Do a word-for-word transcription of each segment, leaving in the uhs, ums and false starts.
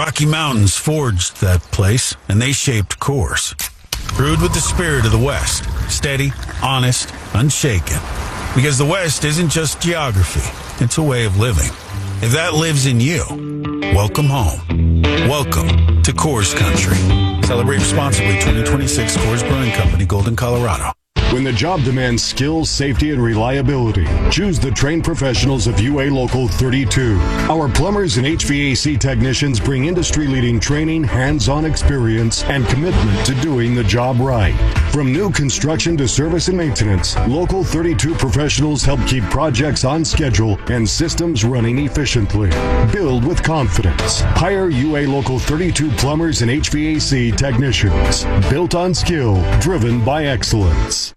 Rocky Mountains forged that place, and they shaped Coors. Brewed with the spirit of the West, steady, honest, unshaken. Because the West isn't just geography, it's a way of living. If that lives in you, welcome home. Welcome to Coors Country. Celebrate responsibly. twenty twenty-six Coors Brewing Company, Golden, Colorado. When the job demands skill, safety, and reliability, choose the trained professionals of U A Local thirty-two. Our plumbers and H V A C technicians bring industry-leading training, hands-on experience, and commitment to doing the job right. From new construction to service and maintenance, Local thirty-two professionals help keep projects on schedule and systems running efficiently. Build with confidence. Hire U A Local thirty-two plumbers and H V A C technicians. Built on skill, driven by excellence.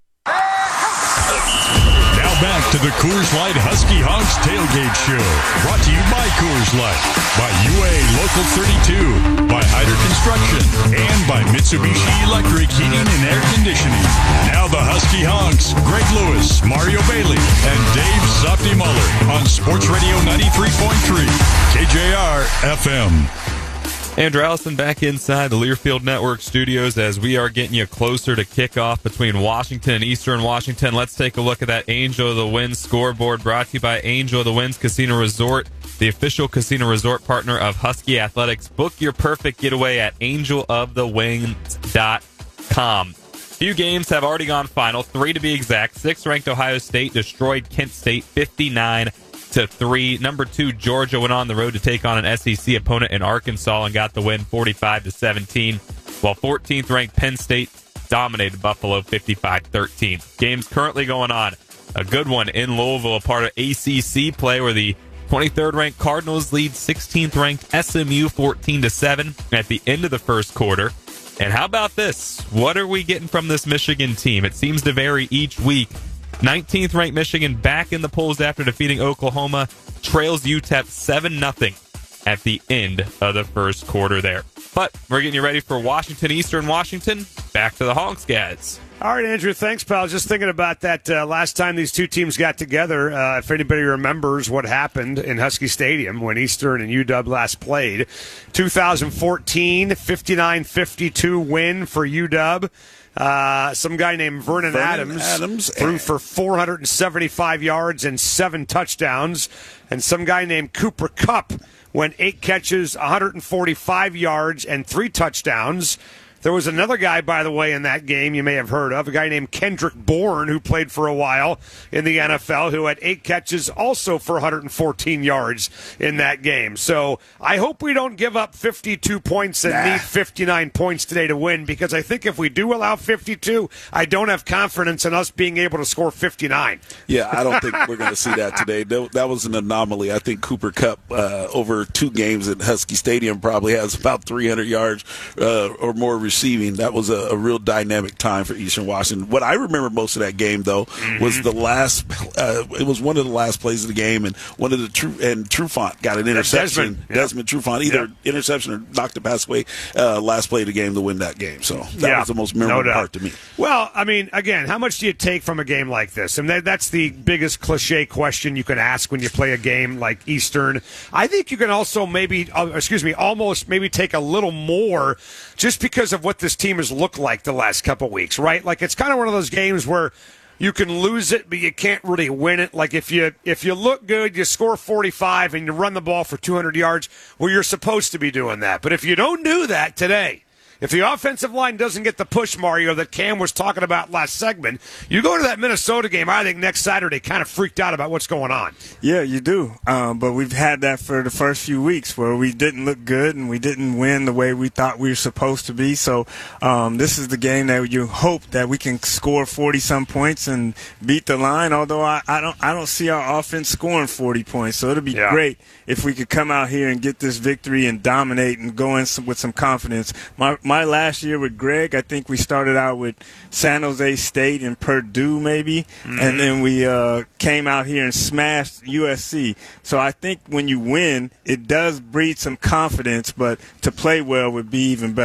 Back to the Coors Light Husky Honks Tailgate Show. Brought to you by Coors Light, by U A Local thirty-two, by Hyder Construction, and by Mitsubishi Electric Heating and Air Conditioning. Now the Husky Honks, Greg Lewis, Mario Bailey, and Dave Softy Muller on Sports Radio ninety-three point three, K J R F M. Andrew Allison back inside the Learfield Network studios as we are getting you closer to kickoff between Washington and Eastern Washington. Let's take a look at that Angel of the Winds scoreboard, brought to you by Angel of the Winds Casino Resort, the official casino resort partner of Husky Athletics. Book your perfect getaway at angel of the winds dot com. Few games have already gone final, three to be exact. Sixth-ranked Ohio State destroyed Kent State fifty-nine to three. Number two, Georgia went on the road to take on an S E C opponent in Arkansas and got the win forty-five to seventeen, while fourteenth ranked Penn State dominated Buffalo fifty-five thirteen. Games currently going on. A good one in Louisville, a part of A C C play, where the twenty-third ranked Cardinals lead sixteenth ranked S M U fourteen to seven at the end of the first quarter. And how about this? What are we getting from this Michigan team? It seems to vary each week. nineteenth ranked Michigan back in the polls after defeating Oklahoma, trails U T E P seven nothing at the end of the first quarter there. But we're getting you ready for Washington, Eastern Washington. Back to the Honks, guys. All right, Andrew, thanks, pal. Just thinking about that uh, last time these two teams got together, uh, if anybody remembers what happened in Husky Stadium when Eastern and U W last played. two thousand fourteen, fifty-nine fifty-two win for U W. Uh, some guy named Vernon, Vernon Adams, Adams threw for four hundred seventy-five yards and seven touchdowns. And some guy named Cooper Kupp went eight catches, one hundred forty-five yards, and three touchdowns. There was another guy, by the way, in that game you may have heard of, a guy named Kendrick Bourne, who played for a while in the N F L, who had eight catches also for one hundred fourteen yards in that game. So I hope we don't give up fifty-two points and nah. need fifty-nine points today to win, because I think if we do allow fifty-two, I don't have confidence in us being able to score fifty-nine. Yeah, I don't think we're going to see that today. That was an anomaly. I think Cooper Kupp, uh, over two games at Husky Stadium, probably has about three hundred yards uh, or more receiving. That was a, a real dynamic time for Eastern Washington. What I remember most of that game, though, mm-hmm. was the last. Uh, it was one of the last plays of the game, and one of the true and Trufant got an interception. Desmond, yeah. Desmond Trufant, either yeah. interception or knocked the pass away. Uh, last play of the game to win that game. So that yeah, was the most memorable no part to me. Well, I mean, again, how much do you take from a game like this? And that, that's the biggest cliche question you can ask when you play a game like Eastern. I think you can also maybe, uh, excuse me, almost maybe take a little more, just because of what this team has looked like the last couple weeks, right? Like, it's kind of one of those games where you can lose it, but you can't really win it. Like, if you if you look good, you score forty-five and you run the ball for two hundred yards, well, you're supposed to be doing that. But if you don't do that today, if the offensive line doesn't get the push, Mario, that Cam was talking about last segment, you go to that Minnesota game, I think next Saturday, kind of freaked out about what's going on. Yeah, you do. Um, but we've had that for the first few weeks where we didn't look good and we didn't win the way we thought we were supposed to be. So um, this is the game that you hope that we can score forty-some points and beat the line, although I, I don't I don't see our offense scoring forty points. So it'll be yeah. great if we could come out here and get this victory and dominate and go in some, with some confidence. My My last year with Greg, I think we started out with San Jose State and Purdue maybe, mm-hmm. and then we uh, came out here and smashed U S C. So I think when you win, it does breed some confidence, but to play well would be even better.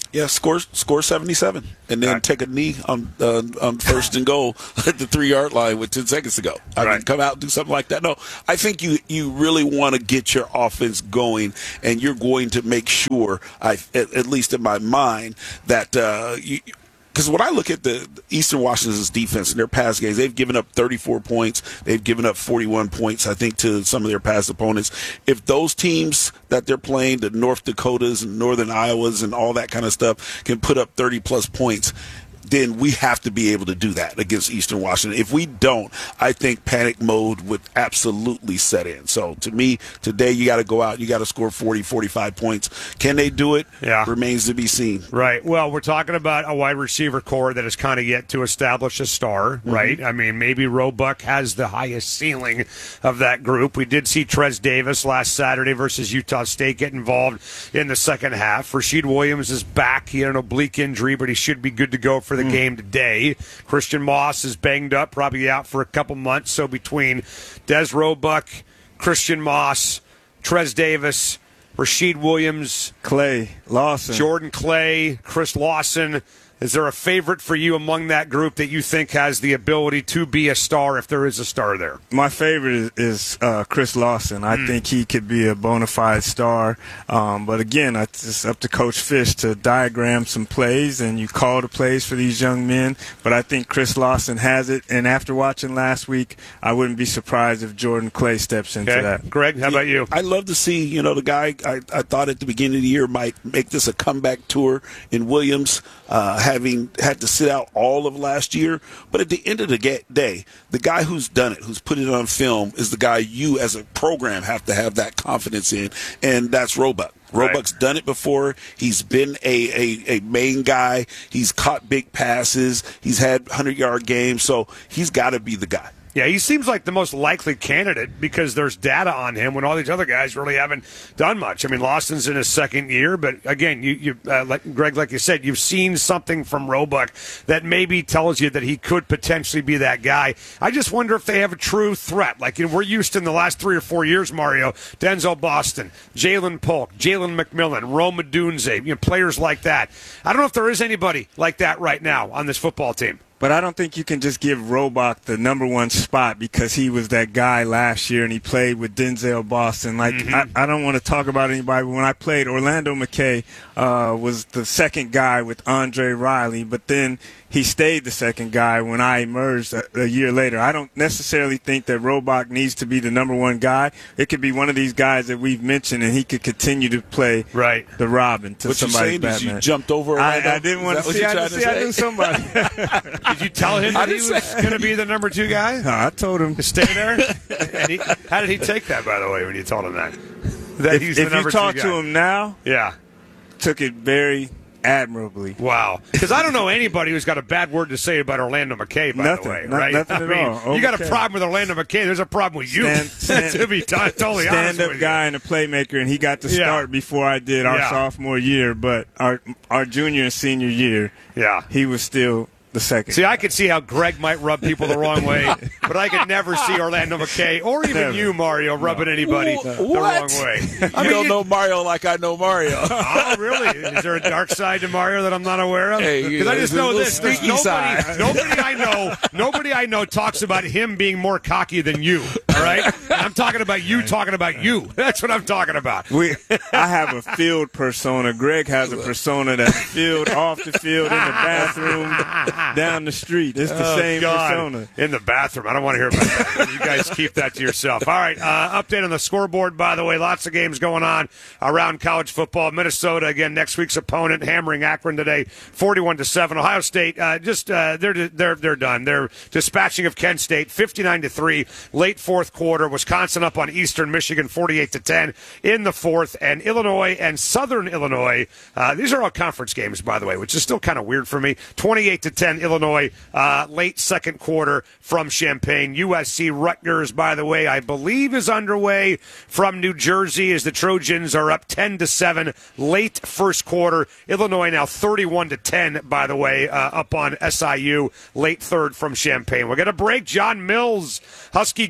Yeah, score score seventy-seven, and then Right. take a knee on uh, on first and goal at the three yard line with ten seconds to go. I Right. mean, come out and do something like that. No, I think you you really want to get your offense going, and you're going to make sure, I at, at least in my mind, that uh, you. Because when I look at the Eastern Washington's defense and their pass games, they've given up thirty-four points. They've given up forty-one points, I think, to some of their past opponents. If those teams that they're playing, the North Dakotas and Northern Iowas and all that kind of stuff, can put up thirty-plus points, then we have to be able to do that against Eastern Washington. If we don't, I think panic mode would absolutely set in. So to me, today you got to go out, you got to score forty, forty-five points. Can they do it? Yeah. Remains to be seen. Right. Well, we're talking about a wide receiver core that is kind of yet to establish a star, Mm-hmm. right? I mean, maybe Roebuck has the highest ceiling of that group. We did see Trez Davis last Saturday versus Utah State get involved in the second half. Rasheed Williams is back. He had an oblique injury, but he should be good to go for the Mm. game today. Christian Moss is banged up, probably out for a couple months. So between Des Roebuck, Christian Moss, Trez Davis, Rasheed Williams, Clay Lawson. Jordan Clay, Chris Lawson. Is there a favorite for you among that group that you think has the ability to be a star if there is a star there? My favorite is, is uh, Chris Lawson. I Mm. think he could be a bona fide star. Um, but again, it's up to Coach Fish to diagram some plays, and you call the plays for these young men. But I think Chris Lawson has it. And after watching last week, I wouldn't be surprised if Jordan Clay steps into Okay. that. Greg, how about you? I'd love to see, you know, the guy I, I thought at the beginning of the year might make this a comeback tour in Williams, uh, having had to sit out all of last year. But at the end of the ga- day, the guy who's done it, who's put it on film, is the guy you as a program have to have that confidence in, and that's Roebuck. Roebuck's done it before. He's been a, a, a main guy. He's caught big passes. He's had hundred-yard games, so he's got to be the guy. Yeah, he seems like the most likely candidate because there's data on him when all these other guys really haven't done much. I mean, Lawson's in his second year, but again, you, you uh, like Greg, like you said, you've seen something from Roebuck that maybe tells you that he could potentially be that guy. I just wonder if they have a true threat. Like, you know, we're used to in the last three or four years, Mario, Denzel Boston, Jalen Polk, Jalen McMillan, Rome Odunze, you know, players like that. I don't know if there is anybody like that right now on this football team. But I don't think you can just give Roebuck the number one spot because he was that guy last year and he played with Denzel Boston. Like, Mm-hmm. I, I don't want to talk about anybody, but when I played, Orlando McKay uh, was the second guy with Andre Riley, but then he stayed the second guy when I emerged a, a year later. I don't necessarily think that Roebuck needs to be the number one guy. It could be one of these guys that we've mentioned, and he could continue to play Right. the Robin to What you're somebody's saying is Batman. you jumped over I, Orlando? I didn't want Is to that see. what I, you're see, trying I to knew say? somebody. Did you tell him that he was going to be the number two guy? No, I told him To stay there? And he, how did he take that, by the way, when you told him that? That if, he's the if number you talk two to guy? him now, Yeah. took it very admirably. Wow. Because I don't know anybody who's got a bad word to say about Orlando McKay, by Nothing. the way. No- Right? nothing I at mean, all. you got a Okay. problem with Orlando McKay. There's a problem with you. Stand- stand- to be t- totally honest Stand-up with guy you. and a playmaker, and he got to Yeah. start before I did our Yeah. sophomore year. But our our junior and senior year, Yeah. he was still the second. See, I could see how Greg might rub people the wrong way, but I could never see Orlando McKay or even Never. you, Mario, rubbing anybody Wh- the what? wrong way. I don't know Mario like I know Mario. Oh, really? Is there a dark side to Mario that I'm not aware of? Hey, Because I just there's a know little this: there's sneaky nobody, side. nobody I know, nobody I know talks about him being more cocky than you. All right, and I'm talking about you talking about you. That's what I'm talking about. we, I have a field persona. Greg has a persona that's field, off the field, in the bathroom, down the street. It's the Oh, same God. persona. In the bathroom. I don't want to hear about that. You guys keep that to yourself. All right. Uh, update on the scoreboard, by the way. Lots of games going on around college football. Minnesota, again, next week's opponent, hammering Akron today, forty-one to seven. Ohio State, uh, just uh, they're they're they're done. They're dispatching of Kent State, fifty-nine to three, late fourth quarter. Wisconsin up on Eastern Michigan, forty-eight to ten in the fourth. And Illinois and Southern Illinois, uh, these are all conference games, by the way, which is still kind of weird for me. twenty-eight to ten, Illinois. Uh, late second quarter from Champaign. U S C Rutgers, by the way, I believe is underway from New Jersey as the Trojans are up ten to seven late first quarter. Illinois now thirty-one to ten, by the way, uh, up on S I U late third from Champaign. We're going to break. John Mills, Husky guard,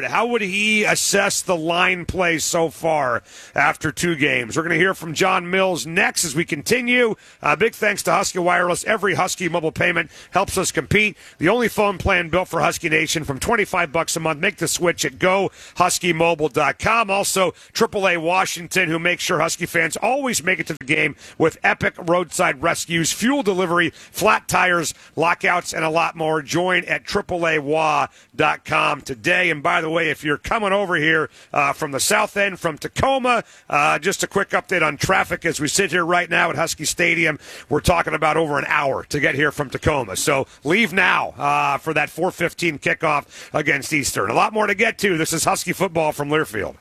How would he assess the line play so far after two games? We're going to hear from John Mills next as we continue. Uh, big thanks to Husky Wireless. Every Husky mobile payment helps us compete. The only phone plan built for Husky Nation from twenty-five bucks a month. Make the switch at go husky mobile dot com. Also, triple A Washington, who makes sure Husky fans always make it to the game with epic roadside rescues, fuel delivery, flat tires, lockouts, and a lot more. Join at triple A W A dot com today. And by the way, if you're coming over here uh, from the south end, from Tacoma, uh, just a quick update on traffic as we sit here right now at Husky Stadium. We're talking about over an hour to get here from Tacoma. So leave now uh, for that four fifteen kickoff against Eastern. A lot more to get to. This is Husky football from Learfield.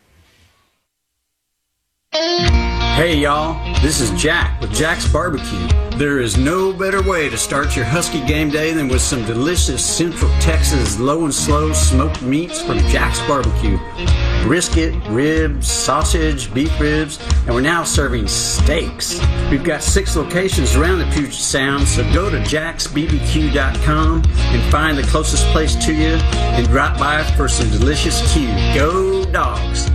Hey y'all, this is Jack with Jack's Barbecue. There is no better way to start your Husky game day than with some delicious Central Texas low and slow smoked meats from Jack's Barbecue. Brisket, ribs, sausage, beef ribs, and we're now serving steaks. We've got six locations around the Puget Sound, so go to jacks b b q dot com and find the closest place to you and drop by for some delicious Q. Go Dogs!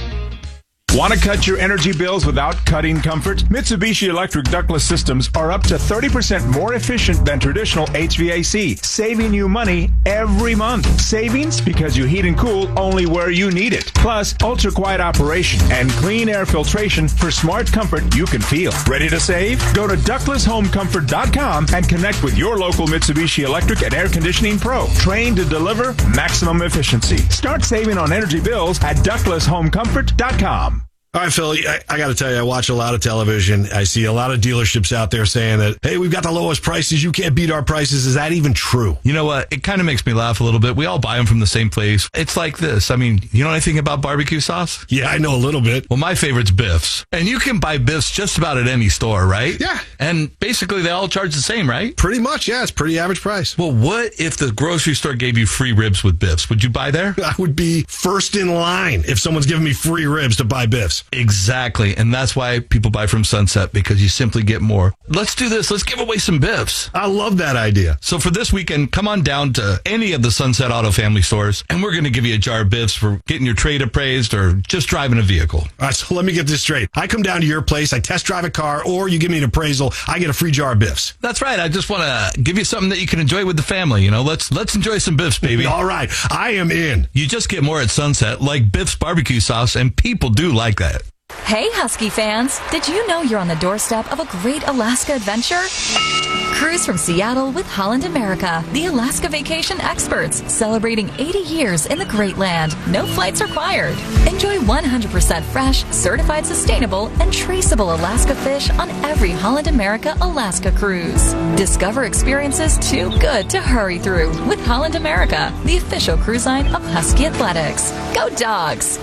Want to cut your energy bills without cutting comfort? Mitsubishi Electric ductless systems are up to thirty percent more efficient than traditional H V A C, saving you money every month. Savings because you heat and cool only where you need it. Plus, ultra-quiet operation and clean air filtration for smart comfort you can feel. Ready to save? Go to ductless home comfort dot com and connect with your local Mitsubishi Electric and Air Conditioning Pro. Trained to deliver maximum efficiency. Start saving on energy bills at ductless home comfort dot com. All right, Phil, I, I got to tell you, I watch a lot of television. I see a lot of dealerships out there saying that, hey, we've got the lowest prices. You can't beat our prices. Is that even true? You know what? It kind of makes me laugh a little bit. We all buy them from the same place. It's like this. I mean, you know anything about barbecue sauce? Yeah, I know a little bit. Well, my favorite's Biff's. And you can buy Biff's just about at any store, right? Yeah. And basically they all charge the same, right? Pretty much, yeah. It's pretty average price. Well, what if the grocery store gave you free ribs with Biff's? Would you buy there? I would be first in line if someone's giving me free ribs to buy Biff's. Exactly. And that's why people buy from Sunset, because you simply get more. Let's do this. Let's give away some Biffs. I love that idea. So for this weekend, come on down to any of the Sunset Auto Family stores, and we're going to give you a jar of Biffs for getting your trade appraised or just driving a vehicle. All right, so let me get this straight. I come down to your place, I test drive a car, or you give me an appraisal, I get a free jar of Biffs. That's right. I just want to give you something that you can enjoy with the family. You know, let's let's enjoy some Biffs, baby. All right, I am in. You just get more at Sunset, like Biff's barbecue sauce, and people do like that. Hey, Husky fans! Did you know you're on the doorstep of a great Alaska adventure? Cruise from Seattle with Holland America, the Alaska vacation experts, celebrating eighty years in the Great Land. No flights required. Enjoy one hundred percent fresh, certified sustainable, and traceable Alaska fish on every Holland America Alaska cruise. Discover experiences too good to hurry through with Holland America, the official cruise line of Husky Athletics. Go Dogs!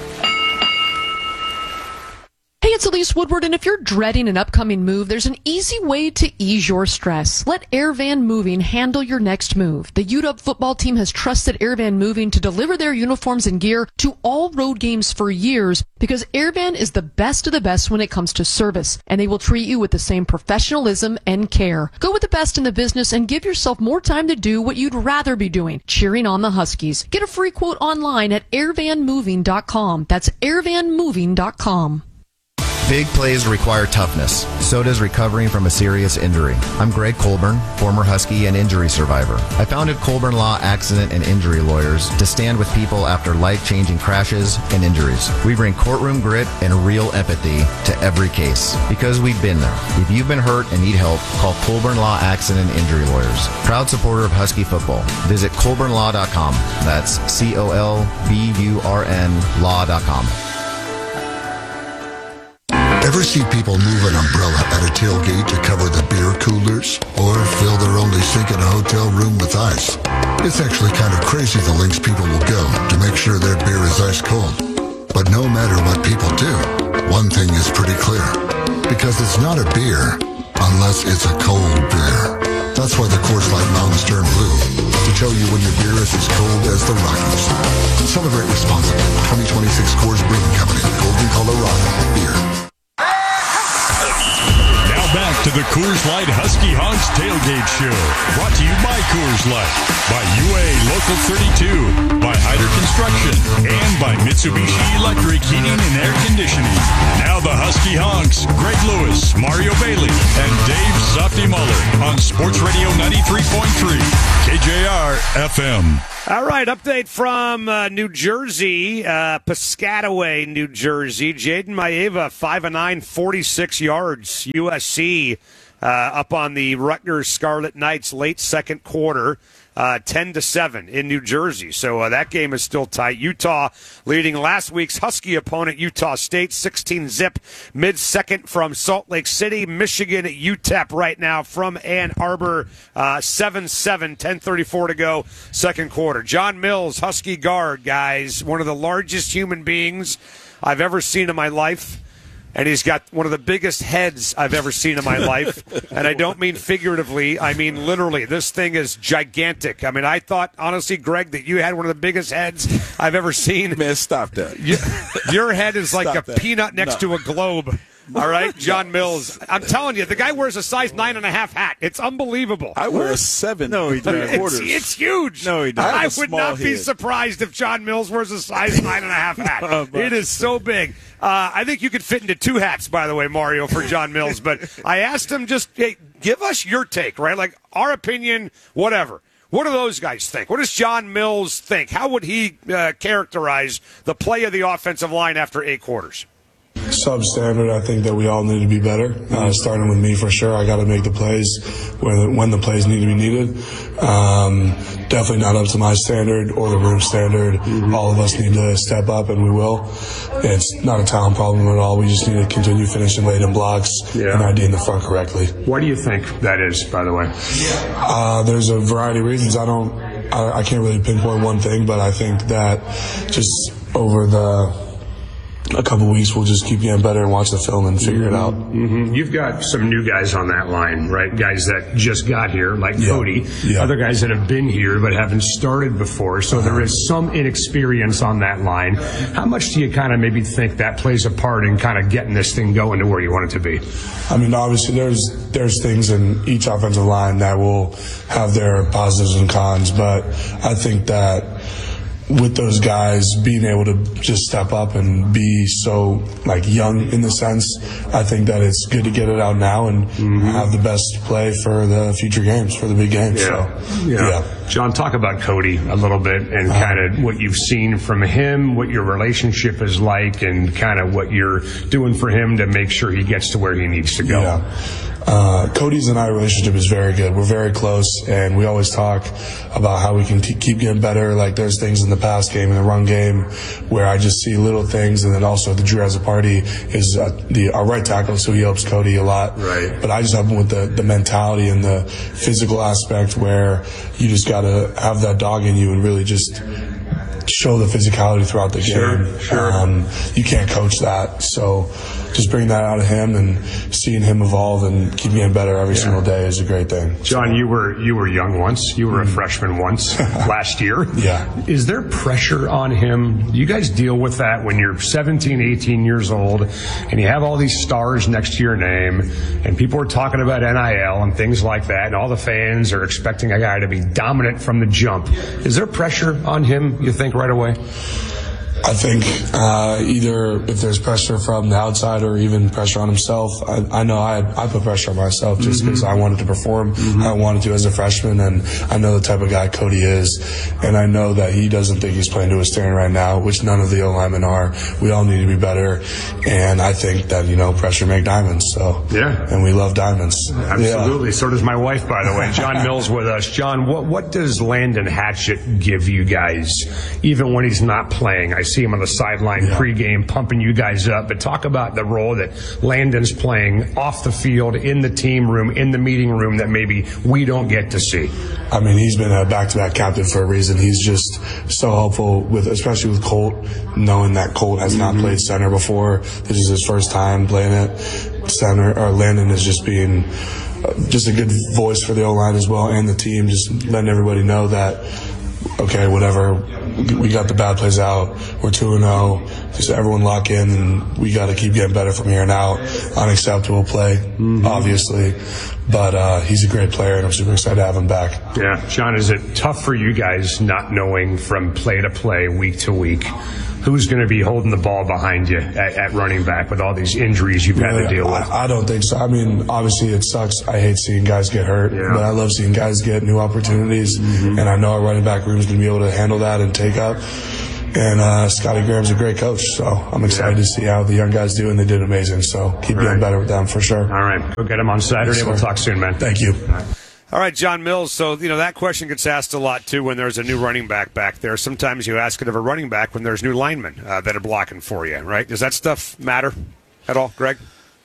Hey, it's Elise Woodward, and if you're dreading an upcoming move, there's an easy way to ease your stress. Let Airvan Moving handle your next move. The U W football team has trusted Airvan Moving to deliver their uniforms and gear to all road games for years because Airvan is the best of the best when it comes to service, and they will treat you with the same professionalism and care. Go with the best in the business and give yourself more time to do what you'd rather be doing, cheering on the Huskies. Get a free quote online at airvan moving dot com. That's airvan moving dot com. Big plays require toughness. So does recovering from a serious injury. I'm Greg Colburn, former Husky and injury survivor. I founded Colburn Law Accident and Injury Lawyers to stand with people after life-changing crashes and injuries. We bring courtroom grit and real empathy to every case because we've been there. If you've been hurt and need help, call Colburn Law Accident and Injury Lawyers. Proud supporter of Husky football. Visit colburn law dot com. That's C O L B U R N law dot com. Ever see people move an umbrella at a tailgate to cover the beer coolers? Or fill their only sink in a hotel room with ice? It's actually kind of crazy the lengths people will go to make sure their beer is ice cold. But no matter what people do, one thing is pretty clear. Because it's not a beer unless it's a cold beer. That's why the Coors Light Mountains turn blue, to tell you when your beer is as cold as the Rockies. Celebrate responsibly. twenty twenty-six Coors Brewing Company, Golden, Colorado. Beer. Back to the Coors Light Husky Honks Tailgate Show. Brought to you by Coors Light, by U A Local thirty-two, by Hyder Construction, and by Mitsubishi Electric Heating and Air Conditioning. Now the Husky Honks, Greg Lewis, Mario Bailey, and Dave Softy Muller on Sports Radio ninety-three point three, K J R F M. All right, update from uh, New Jersey, uh, Piscataway, New Jersey. Jaden Maeva, five of nine, forty-six yards. U S C uh, up on the Rutgers Scarlet Knights late second quarter. Uh, ten to seven in New Jersey. So uh, that game is still tight. Utah leading last week's Husky opponent, Utah State, sixteen zip, mid-second from Salt Lake City. Michigan at U T E P right now from Ann Arbor, uh, seven seven, ten thirty-four to go, second quarter. John Mills, Husky guard, guys, one of the largest human beings I've ever seen in my life. And he's got one of the biggest heads I've ever seen in my life. And I don't mean figuratively. I mean literally. This thing is gigantic. I mean, I thought, honestly, Greg, that you had one of the biggest heads I've ever seen. Man, stop that. You, your head is like Stop a that. peanut next No. to a globe. All right, John Mills. I'm telling you, the guy wears a size nine and a half hat. It's unbelievable. I wear a seven. No, he three doesn't. quarters. It's, it's huge. No, he doesn't. I I have a would small not be head. surprised if John Mills wears a size nine and a half hat. It is so big. Uh, I think you could fit into two hats, by the way, Mario, for John Mills. But I asked him just, hey, give us your take, right? Like our opinion, whatever. What do those guys think? What does John Mills think? How would he uh, characterize the play of the offensive line after eight quarters? Substandard. I think that we all need to be better. Uh, starting with me for sure. I got to make the plays when when the plays need to be needed. Um, definitely not up to my standard or the room standard. Mm-hmm. All of us need to step up, and we will. It's not a talent problem at all. We just need to continue finishing late in blocks Yeah. and IDing the front correctly. What do you think that is, by the way? Uh, there's a variety of reasons. I don't. I, I can't really pinpoint one thing, but I think that just over the a couple weeks, we'll just keep getting better and watch the film and figure it out. Mm-hmm. You've got some new guys on that line, right? Guys that just got here, like Yeah. Cody. Yeah. Other guys that have been here but haven't started before. So there is some inexperience on that line. How much do you kind of maybe think that plays a part in kind of getting this thing going to where you want it to be? I mean, obviously, there's there's things in each offensive line that will have their positives and cons, but I think that with those guys being able to just step up and be so like young in the sense, I think that it's good to get it out now and mm-hmm. have the best play for the future games, for the big games. Yeah. So, yeah. yeah. John, talk about Cody a little bit and Uh-huh. kind of what you've seen from him, what your relationship is like, and kind of what you're doing for him to make sure he gets to where he needs to go. Yeah. Uh, Cody's and I relationship is very good. We're very close, and we always talk about how we can t- keep getting better. Like there's things in the pass game and the run game where I just see little things, and then also the Drew Azzopardi is uh, the our right tackle, so he helps Cody a lot. Right. But I just help him with the the mentality and the physical aspect where you just got to have that dog in you and really just show the physicality throughout the Sure, game. sure. Um, you can't coach that, so just bring that out of him and seeing him evolve and keep getting better every Yeah. single day is a great thing. John, you were you were young once. You were a freshman once last year. Yeah. Is there pressure on him? You guys deal with that when you're seventeen, eighteen years old and you have all these stars next to your name and people are talking about N I L and things like that and all the fans are expecting a guy to be dominant from the jump. Is there pressure on him, you think, right away? I think uh, either if there's pressure from the outside or even pressure on himself, I, I know I I put pressure on myself just because Mm-hmm. I wanted to perform. Mm-hmm. I wanted to as a freshman, and I know the type of guy Cody is, and I know that he doesn't think he's playing to his standard right now, which none of the O-linemen are. We all need to be better, and I think that, you know, pressure make diamonds. So Yeah. and we love diamonds. Absolutely. Yeah. So does my wife, by the way. John Mills with us. John, what what does Landon Hatchett give you guys, even when he's not playing? I see him on the sideline Yeah. pregame pumping you guys up, but talk about the role that Landon's playing off the field, in the team room, in the meeting room that maybe we don't get to see. I mean, he's been a back-to-back captain for a reason. He's just so helpful with, especially with Colt, knowing that Colt has not played center before. This is his first time playing it center. Or Landon is just being uh, just a good voice for the O-line as well and the team, just letting everybody know that, okay, whatever, we got the bad plays out. We're two and oh. just everyone lock in, and we got to keep getting better from here on out. Unacceptable play, mm-hmm. obviously, but uh, he's a great player, and I'm super excited to have him back. Yeah, Sean, is it tough for you guys not knowing from play to play, week to week, who's going to be holding the ball behind you at, at running back with all these injuries you've had yeah, to deal with? I, I don't think so. I mean, obviously it sucks. I hate seeing guys get hurt, yeah. but I love seeing guys get new opportunities, mm-hmm. and I know our running back room is going to be able to handle that and take up. And uh, Scotty Graham's a great coach, so I'm excited yeah. to see how the young guys do, and they did amazing. So keep all getting right. better with them for sure. All right, go get them on Saturday. Yes, we'll talk soon, man. Thank you. All right, John Mills. So, you know, that question gets asked a lot, too, when there's a new running back back there. Sometimes you ask it of a running back when there's new linemen uh, that are blocking for you, right? Does that stuff matter at all, Greg?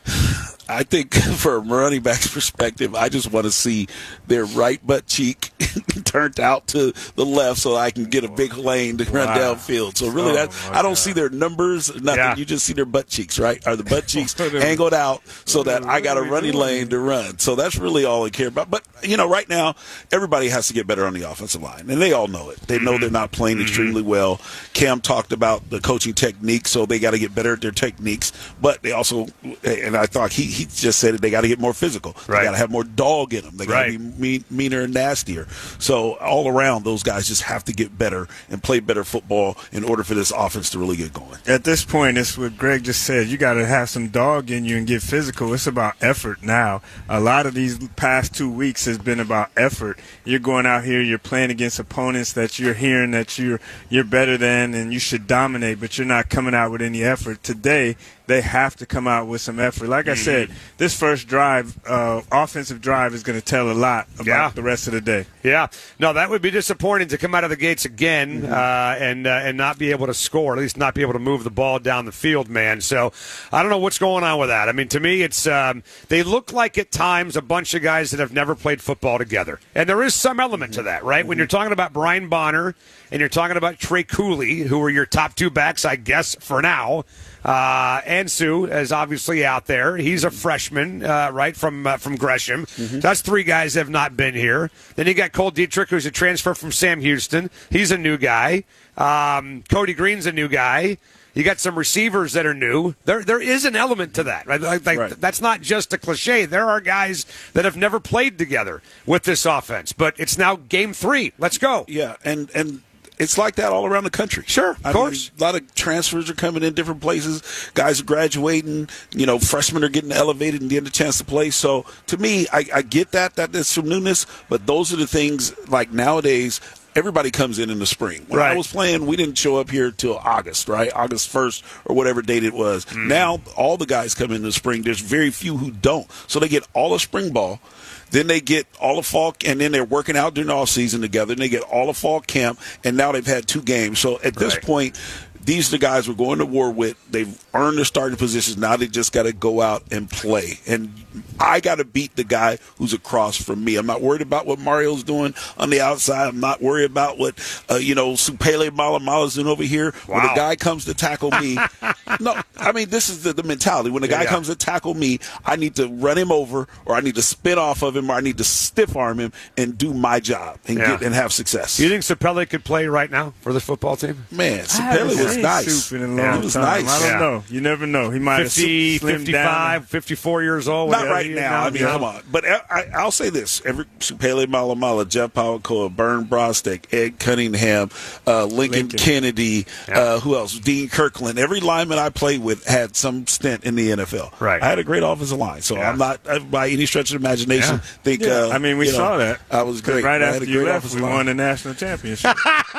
I think from a running back's perspective, I just want to see their right butt cheek turned out to the left so I can get a big lane to run wow. downfield. So really, oh, that I don't God. see their numbers, nothing. Yeah. You just see their butt cheeks, right? Are the butt cheeks angled out so that I got a running lane to run? So that's really all I care about. But, you know, right now, everybody has to get better on the offensive line, and they all know it. They know they're not playing mm-hmm. extremely well. Cam talked about the coaching technique, so they got to get better at their techniques. But they also, and I thought he, he just said it, they got to get more physical. Right. They got to have more dog in them. They got to right. be mean, meaner and nastier. So all around, those guys just have to get better and play better football in order for this offense to really get going. At this point, it's what Greg just said. You got to have some dog in you and get physical. It's about effort now. A lot of these past two weeks has been about effort. You're going out here, you're playing against opponents that you're hearing that you're you're better than and you should dominate, but you're not coming out with any effort. Today, they have to come out with some effort. Like I said, this first drive, uh, offensive drive, is going to tell a lot about yeah. the rest of the day. Yeah. No, that would be disappointing to come out of the gates again mm-hmm. uh, and uh, and not be able to score, at least not be able to move the ball down the field, man. So I don't know what's going on with that. I mean, to me, it's um, they look like at times a bunch of guys that have never played football together. And there is some element to that, right? Mm-hmm. When you're talking about Brian Bonner and you're talking about Trey Cooley, who are your top two backs, I guess, for now. Uh, Ansu is obviously out there. He's a freshman, uh, right, from uh, from Gresham. Mm-hmm. So that's three guys that have not been here. Then you got Cole Dietrich, who's a transfer from Sam Houston. He's a new guy. Um, Cody Green's a new guy. You got some receivers that are new. There, there is an element to that. Right? Like, right. That's not just a cliche. There are guys that have never played together with this offense. But it's now game three. Let's go. Yeah, and and. It's like that all around the country. Sure, of I course. Mean, a lot of transfers are coming in different places. Guys are graduating. You know, freshmen are getting elevated and getting a chance to play. So, to me, I, I get that. That there's some newness. But those are the things, like nowadays, everybody comes in in the spring. When right. I was playing, we didn't show up here till August, right? August first or whatever date it was. Mm. Now, all the guys come in the spring. There's very few who don't. So they get all of spring ball. Then they get all of fall, and then they're working out during the off season together. And they get all of fall camp, and now they've had two games. So at this right. point, these are the guys we're going to war with. They've earned their starting positions. Now they just got to go out and play. And I got to beat the guy who's across from me. I'm not worried about what Mario's doing on the outside. I'm not worried about what, uh, you know, Supele Malamala's doing over here. Wow. When the guy comes to tackle me, no, I mean, this is the, the mentality. When the guy yeah, yeah. comes to tackle me, I need to run him over, or I need to spin off of him, or I need to stiff arm him and do my job and yeah. get and have success. You think Supele could play right now for the football team? Man, Supele was nice. In a long yeah, it was time. nice. I don't yeah. know. You never know. He might fifty, have slimmed fifty-five, down. fifty-four years old. Not right now. I mean, come on. But I, I'll say this. Every Supele Malamala, Jeff Powell-Coa, Bern Brostek, Ed Cunningham, uh, Lincoln, Lincoln Kennedy, yeah. uh, who else? Dean Kirkland. Every lineman I played with had some stint in the N F L. Right. I had a great offensive line. So yeah. I'm not, uh, by any stretch of imagination, yeah. think, yeah. uh, I mean, we you saw know, that. I was great. Right I after you left, we line. won the national championship.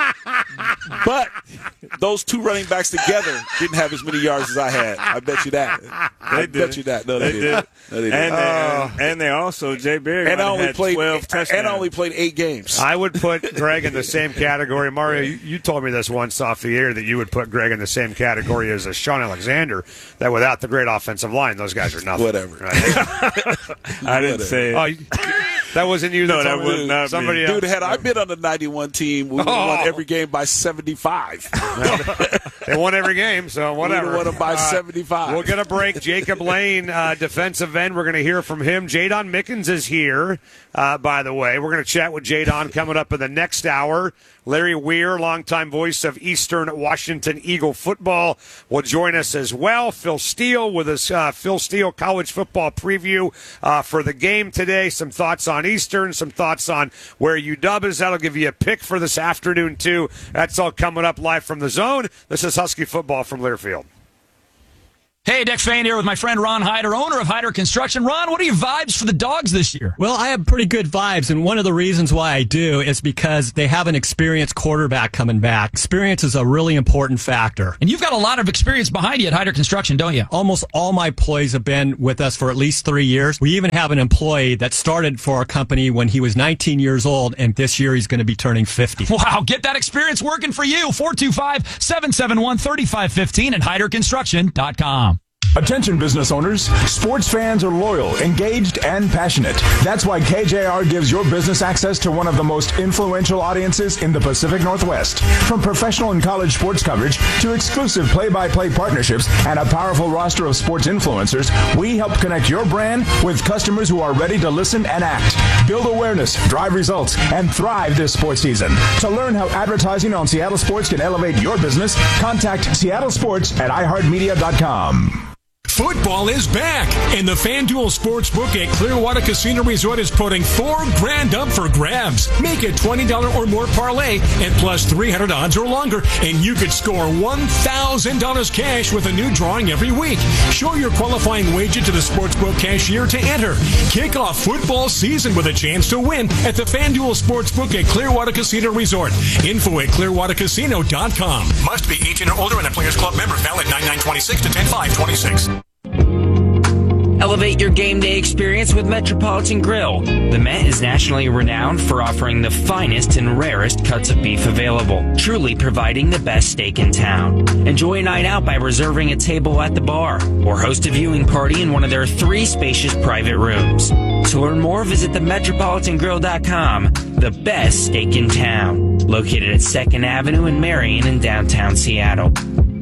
But those two running backs together didn't have as many yards as I had. I bet you that. I They bet did. you that. No, they, they, did. didn't. No, they didn't. And, they, Oh. and they also, Jay Berry And I only had played twelve touchdowns. and I only played eight games. I would put Greg in the same category. Mario, you, you told me this once off the air that you would put Greg in the same category as a Sean Alexander, that without the great offensive line, those guys are nothing. Whatever. Right? I didn't say it. Oh, you, That wasn't you. No, that was Dude, not somebody me. else. Dude, had I been on the ninety-one team, we would have Oh. won every game by seventy-five. They won every game, so whatever. We won them by Uh, seventy-five. We'll get a break. Jacob Lane, uh, defensive end. We're going to hear from him. Jadon Mickens is here, uh, by the way. We're going to chat with Jadon coming up in the next hour. Larry Weir, longtime voice of Eastern Washington Eagle football, will join us as well. Phil Steele with us, uh, Phil Steele college football preview uh, for the game today. Some thoughts on Eastern, some thoughts on where U W is. That'll give you a pick for this afternoon, too. That's all coming up live from the Zone. This is Husky football from Learfield. Hey, Dick Fain here with my friend Ron Hyder, owner of Hyder Construction. Ron, what are your vibes for the Dogs this year? Well, I have pretty good vibes, and one of the reasons why I do is because they have an experienced quarterback coming back. Experience is a really important factor. And you've got a lot of experience behind you at Hyder Construction, don't you? Almost all my employees have been with us for at least three years. We even have an employee that started for our company when he was nineteen years old, and this year he's going to be turning fifty. Wow, get that experience working for you. four two five, seven seven one, three five one five and hyder construction dot com. Attention business owners, sports fans are loyal, engaged, and passionate. That's why K J R gives your business access to one of the most influential audiences in the Pacific Northwest. From professional and college sports coverage to exclusive play-by-play partnerships and a powerful roster of sports influencers, we help connect your brand with customers who are ready to listen and act. Build awareness, drive results, and thrive this sports season. To learn how advertising on Seattle sports can elevate your business, contact Seattle Sports at i heart media dot com. Football is back, and the FanDuel Sportsbook at Clearwater Casino Resort is putting four grand up for grabs. Make a twenty dollars or more parlay at plus three hundred odds or longer, and you could score one thousand dollars cash with a new drawing every week. Show your qualifying wager to the Sportsbook cashier to enter. Kick off football season with a chance to win at the FanDuel Sportsbook at Clearwater Casino Resort. Info at clearwater casino dot com. Must be eighteen or older and a Players Club member. Valid nine nine twenty-six to ten five twenty-six. Elevate your game day experience with Metropolitan Grill. The Met is nationally renowned for offering the finest and rarest cuts of beef available, truly providing the best steak in town. Enjoy a night out by reserving a table at the bar, or host a viewing party in one of their three spacious private rooms. To learn more, visit the metropolitan grill dot com. The best steak in town. Located at second Avenue in Marion in downtown Seattle.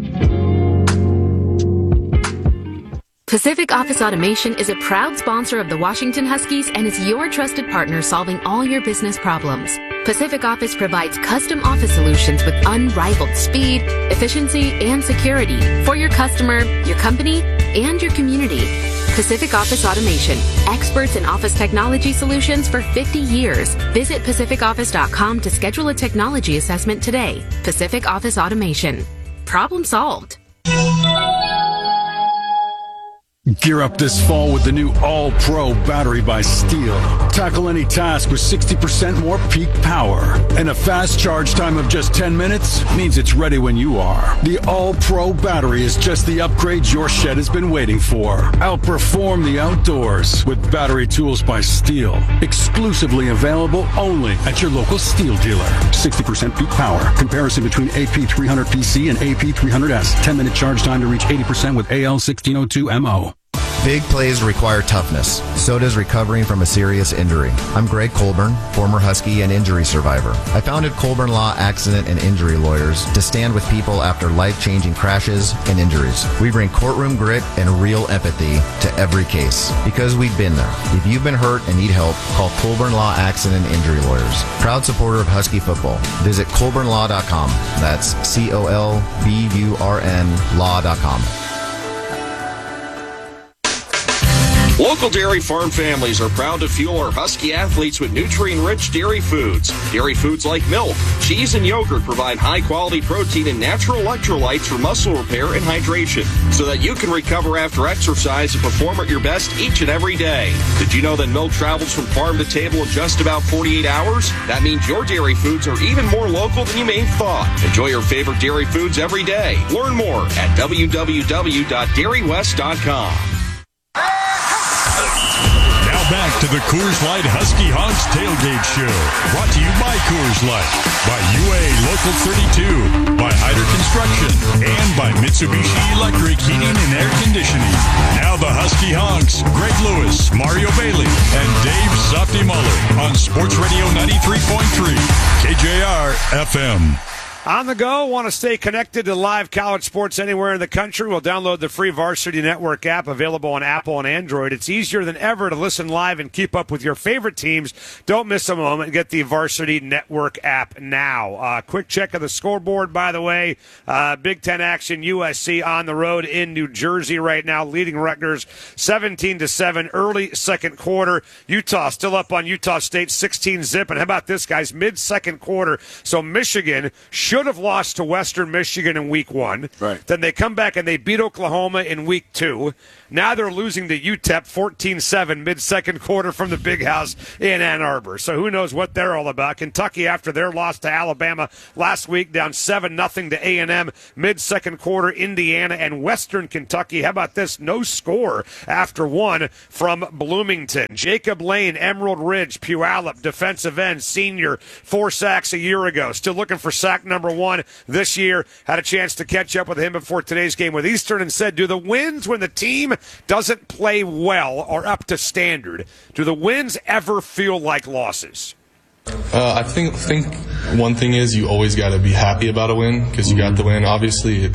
Pacific Office Automation is a proud sponsor of the Washington Huskies and is your trusted partner solving all your business problems. Pacific Office provides custom office solutions with unrivaled speed, efficiency, and security for your customer, your company, and your community. Pacific Office Automation, experts in office technology solutions for fifty years. Visit pacific office dot com to schedule a technology assessment today. Pacific Office Automation. Problem solved. Gear up this fall with the new All-Pro battery by Steel. Tackle any task with sixty percent more peak power. And a fast charge time of just ten minutes means it's ready when you are. The All-Pro battery is just the upgrade your shed has been waiting for. Outperform the outdoors with battery tools by Steel. Exclusively available only at your local Steel dealer. sixty percent peak power. Comparison between A P three hundred P C and A P three hundred S. ten minute charge time to reach eighty percent with A L sixteen oh two M O. Big plays require toughness. So does recovering from a serious injury. I'm Greg Colburn, former Husky and injury survivor. I founded Colburn Law Accident and Injury Lawyers to stand with people after life-changing crashes and injuries. We bring courtroom grit and real empathy to every case because we've been there. If you've been hurt and need help, call Colburn Law Accident and Injury Lawyers. Proud supporter of Husky football. Visit colburn law dot com. That's C O L B U R N law dot com. Local dairy farm families are proud to fuel our Husky athletes with nutrient-rich dairy foods. Dairy foods like milk, cheese, and yogurt provide high-quality protein and natural electrolytes for muscle repair and hydration, so that you can recover after exercise and perform at your best each and every day. Did you know that milk travels from farm to table in just about forty-eight hours? That means your dairy foods are even more local than you may have thought. Enjoy your favorite dairy foods every day. Learn more at w w w dot dairy west dot com. Back to the Coors Light Husky Honks Tailgate Show. Brought to you by Coors Light, by U A Local thirty-two, by Hyder Construction, and by Mitsubishi Electric Heating and Air Conditioning. Now the Husky Honks, Greg Lewis, Mario Bailey, and Dave Softy Muller. on Sports Radio ninety-three point three, K J R F M. On the go, want to stay connected to live college sports anywhere in the country? Well, download the free Varsity Network app available on Apple and Android. It's easier than ever to listen live and keep up with your favorite teams. Don't miss a moment. Get the Varsity Network app now. Uh, quick check of the scoreboard, by the way. Uh, Big Ten action, U S C on the road in New Jersey right now, leading Rutgers seventeen to seven, early second quarter. Utah still up on Utah State, sixteen zip. And how about this, guys? Mid-second quarter. So Michigan should have lost to Western Michigan in week one. Right. Then they come back and they beat Oklahoma in week two. Now they're losing to U T E P fourteen seven mid-second quarter from the Big House in Ann Arbor. So who knows what they're all about. Kentucky, after their loss to Alabama last week, down seven nothing to A and M mid-second quarter. Indiana and Western Kentucky. How about this? No score after one from Bloomington. Jacob Lane, Emerald Ridge, Puyallup, defensive end, senior, four sacks a year ago. Still looking for sack number one this year. Had a chance to catch up with him before today's game with Eastern and said, do the wins when the team doesn't play well or up to standard, do the wins ever feel like losses? Uh, I think think one thing is you always got to be happy about a win because you got the win. Obviously,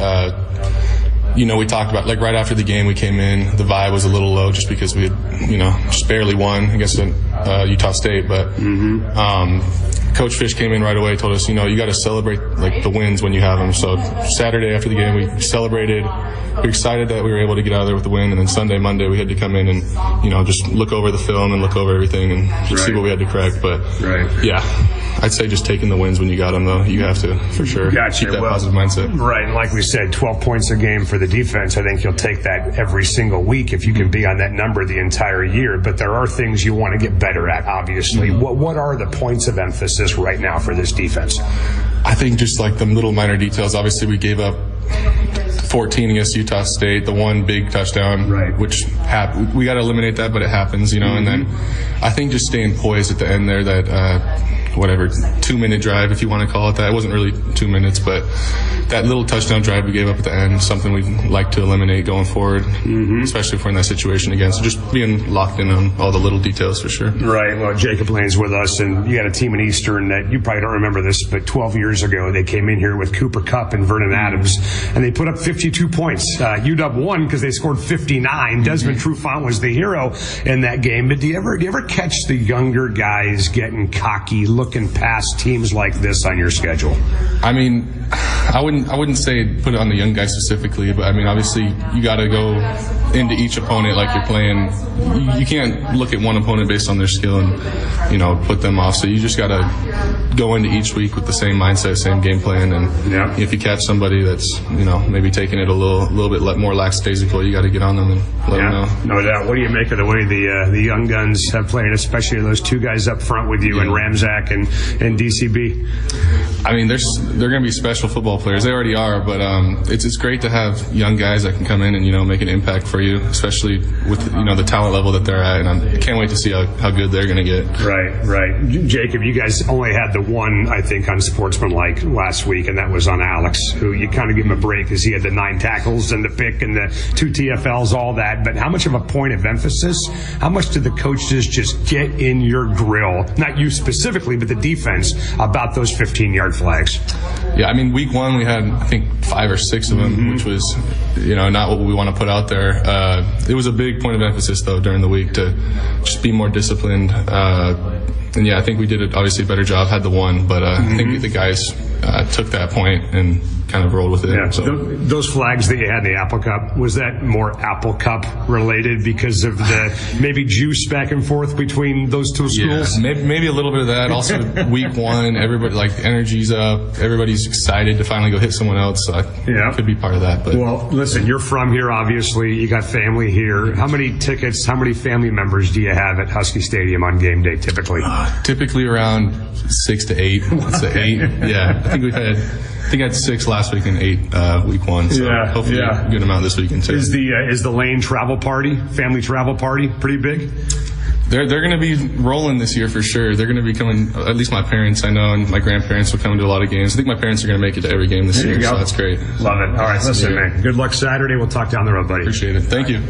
uh, you know, we talked about, like, right after the game we came in, the vibe was a little low just because we had, you know, just barely won against uh, Utah State. But mm-hmm. um, Coach Fish came in right away, told us, you know, you got to celebrate, like, the wins when you have them. So Saturday after the game we celebrated. We were excited that we were able to get out of there with the win, and then Sunday, Monday, we had to come in and, you know, just look over the film and look over everything and just right. see what we had to correct. But, right. yeah, I'd say just taking the wins when you got them, though. You have to, for sure, gotcha. keep that well, positive mindset. Right, and like we said, twelve points a game for the defense. I think you'll take that every single week if you can be on that number the entire year. But there are things you want to get better at, obviously. Mm-hmm. What, what are the points of emphasis right now for this defense? I think just like the little minor details. Obviously, we gave up fourteen against Utah State, the one big touchdown, right. which hap- we got to eliminate that, but it happens, you know. Mm-hmm. And then I think just staying poised at the end there, that uh, whatever two minute drive, if you want to call it that. It wasn't really two minutes, but that little touchdown drive we gave up at the end, something we'd like to eliminate going forward, mm-hmm. especially if we're in that situation again. So just being locked in on all the little details for sure. Right. Well, Jacob Lane's with us, and you got a team in Eastern that you probably don't remember this, but twelve years ago they came in here with Cooper Kupp and Vernon Adams, and they put up fifty-two points. Uh, U W won because they scored fifty-nine. Desmond mm-hmm. Trufant was the hero in that game. But do you ever do you ever catch the younger guys getting cocky, looking past teams like this on your schedule? I mean, I wouldn't I wouldn't say put it on the young guys specifically, but I mean, obviously you got to go into each opponent like you're playing. You, you can't look at one opponent based on their skill and, you know, put them off. So you just got to go into each week with the same mindset, same game plan. And yeah. if you catch somebody that's, you know, maybe taking it a little little bit more lackadaisical, you got to get on them and let yeah, them know. No doubt. What do you make of the way the uh, the young guns have played, especially those two guys up front with you, yeah. and Ramzak and, and D C B? I mean, they're, they're going to be special football players. They already are, but um, it's it's great to have young guys that can come in and, you know, make an impact for you, especially with, you know, the talent level that they're at. And I can't wait to see how, how good they're going to get. Right, right. Jacob, you guys only had the one, I think, on Sportsmanlike last week, and that was on Alex, who you kind of give him a break because he had the nine tackles and the pick and the two T F Ls, all that. But how much of a point of emphasis, how much did the coaches just get in your grill, not you specifically, but the defense, about those fifteen-yard flags? Yeah, I mean, week one we had, I think, five or six of them, mm-hmm. which was, you know, not what we want to put out there. Uh, it was a big point of emphasis, though, during the week to just be more disciplined. Uh, and, yeah, I think we did, a, obviously, a better job, had the one. But uh, mm-hmm. I think the guys uh, took that point and kind of rolled with it. Yeah. So. Those flags that you had in the Apple Cup, was that more Apple Cup related because of the maybe juice back and forth between those two schools? Yeah, maybe, maybe a little bit of that. Also, week one, everybody, like, energy's up. Everybody's excited to finally go hit someone else. So I, yeah. it could be part of that. But well, listen, you're from here, obviously. You got family here. How many tickets, how many family members do you have at Husky Stadium on game day typically? Uh, typically around six to eight. Let's say eight. Yeah, I think we've had... I think I had six last week and eight uh, week one. So yeah, hopefully yeah. a good amount this weekend too. Is the uh, is the Lane travel party, family travel party, pretty big? They're they're going to be rolling this year for sure. They're going to be coming. At least my parents, I know, and my grandparents will come to a lot of games. I think my parents are going to make it to every game this there year. You go. So that's great. Love it. All right, listen, yeah. man. Good luck Saturday. We'll talk down the road, buddy. Appreciate it. Thank you.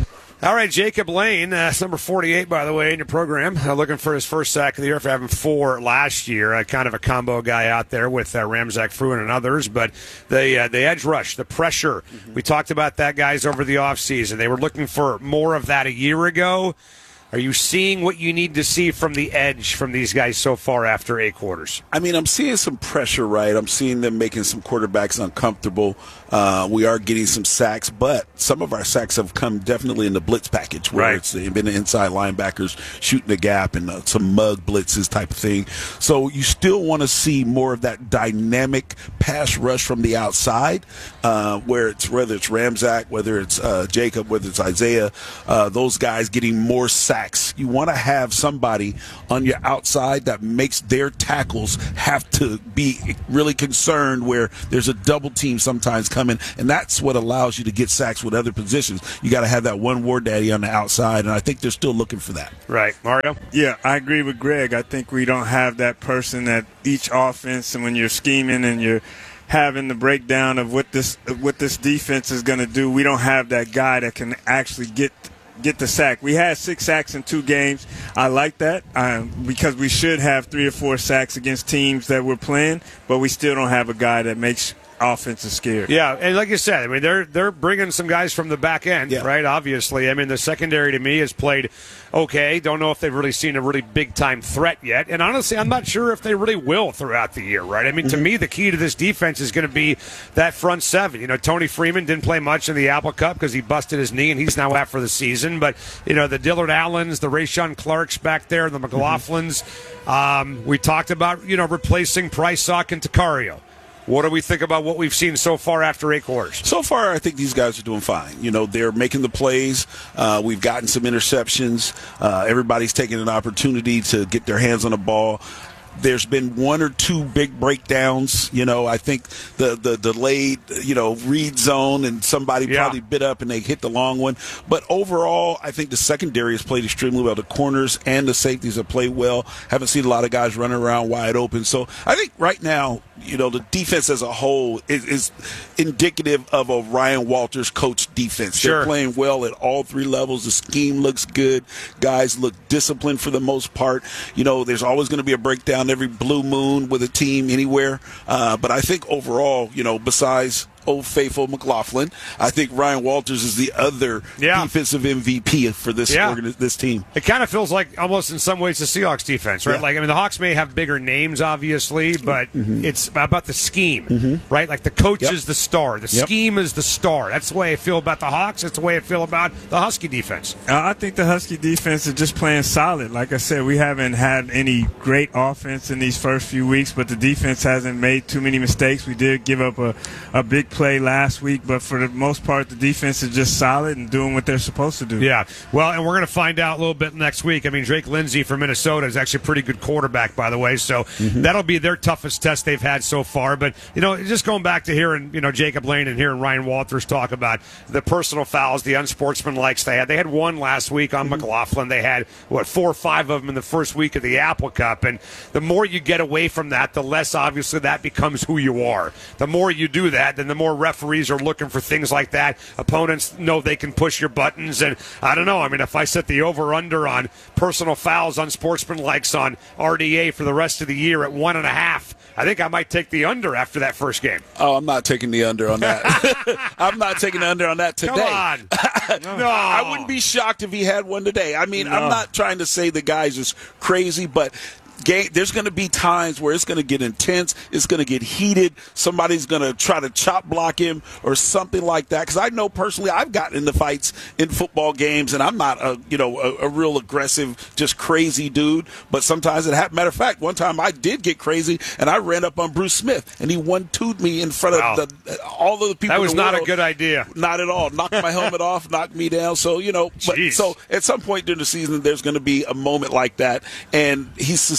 All right, Jacob Lane, uh, number forty-eight, by the way, in your program, uh, looking for his first sack of the year for having four last year. Uh, kind of a combo guy out there with uh, Ramzak Fruin and others. But the uh, the edge rush, the pressure, mm-hmm. we talked about that, guys, over the offseason. They were looking for more of that a year ago. Are you seeing what you need to see from the edge from these guys so far after eight quarters? I mean, I'm seeing some pressure, right? I'm seeing them making some quarterbacks uncomfortable. Uh, we are getting some sacks, but some of our sacks have come definitely in the blitz package, where right. it's been the inside linebackers shooting the gap and uh, some mug blitzes type of thing. So you still want to see more of that dynamic pass rush from the outside, uh, where it's whether it's Ramzak, whether it's uh, Jacob, whether it's Isaiah, uh, those guys getting more sacks. You want to have somebody on your outside that makes their tackles have to be really concerned, where there's a double team sometimes coming, and that's what allows you to get sacks with other positions. You got to have that one war daddy on the outside, and I think they're still looking for that. Right. Mario? Yeah, I agree with Greg. I think we don't have that person at each offense, and when you're scheming and you're having the breakdown of what this what this defense is going to do, we don't have that guy that can actually get get the sack. We had six sacks in two games. I like that um, because we should have three or four sacks against teams that we're playing, but we still don't have a guy that makes offenses scared. Yeah, and like you said, I mean, they're they're bringing some guys from the back end, yeah. right? Obviously. I mean, the secondary to me has played okay. Don't know if they've really seen a really big-time threat yet. And honestly, I'm not sure if they really will throughout the year, right? I mean, mm-hmm. to me, the key to this defense is going to be that front seven. You know, Tony Freeman didn't play much in the Apple Cup because he busted his knee, and he's now out for the season. But, you know, the Dillard Allens, the Rayshon Clarks back there, the McLaughlins. Mm-hmm. Um, we talked about, you know, replacing Price, Sock, and Takario. What do we think about what we've seen so far after eight quarters? So far, I think these guys are doing fine. You know, they're making the plays. Uh, we've gotten some interceptions. Uh, everybody's taking an opportunity to get their hands on the ball. There's been one or two big breakdowns. You know, I think the the delayed, you know, read zone, and somebody yeah. probably bit up and they hit the long one. But overall, I think the secondary has played extremely well. The corners and the safeties have played well. Haven't seen a lot of guys running around wide open. So I think right now, you know, the defense as a whole is, is indicative of a Ryan Walters coach defense. Sure. They're playing well at all three levels. The scheme looks good. Guys look disciplined for the most part. You know, there's always going to be a breakdown every blue moon with a team anywhere. Uh, but I think overall, you know, besides Old Faithful McLaughlin, I think Ryan Walters is the other yeah. defensive M V P for this yeah. organi- this team. It kind of feels like almost in some ways the Seahawks defense, right? Yeah. Like, I mean, the Hawks may have bigger names, obviously, but mm-hmm. it's about the scheme, mm-hmm. right? Like the coach yep. is the star. The yep. scheme is the star. That's the way I feel about the Hawks. That's the way I feel about the Husky defense. Uh, I think the Husky defense is just playing solid. Like I said, we haven't had any great offense in these first few weeks, but the defense hasn't made too many mistakes. We did give up a, a big play last week, but for the most part, the defense is just solid and doing what they're supposed to do. Yeah, well, and we're going to find out a little bit next week. I mean, Drake Lindsey from Minnesota is actually a pretty good quarterback, by the way, so mm-hmm. that'll be their toughest test they've had so far. But, you know, just going back to hearing, you know, Jacob Lane and hearing Ryan Walters talk about the personal fouls, the unsportsmanlikes they had. They had one last week on mm-hmm. McLaughlin. They had, what, four or five of them in the first week of the Apple Cup, and the more you get away from that, the less obviously that becomes who you are. The more you do that, then the more referees are looking for things like that. Opponents know they can push your buttons, and I don't know. I mean, if I set the over-under on personal fouls, unsportsmanlikes on R D A for the rest of the year at one and a half, I think I might take the under after that first game. Oh, I'm not taking the under on that. I'm not taking the under on that today. Come on. No. I wouldn't be shocked if he had one today. I mean, no. I'm not trying to say the guy's just crazy, but Game, there's going to be times where it's going to get intense, it's going to get heated, somebody's going to try to chop block him or something like that. Because I know personally I've gotten into fights in football games, and I'm not a you know a, a real aggressive, just crazy dude. But sometimes it happens. Matter of fact, one time I did get crazy, and I ran up on Bruce Smith, and he one-two'd me in front wow. of the, all of the people. That was in the not world. a good idea. Not at all. Knocked my helmet off, knocked me down. So you know, but, so at some point during the season, there's going to be a moment like that, and he's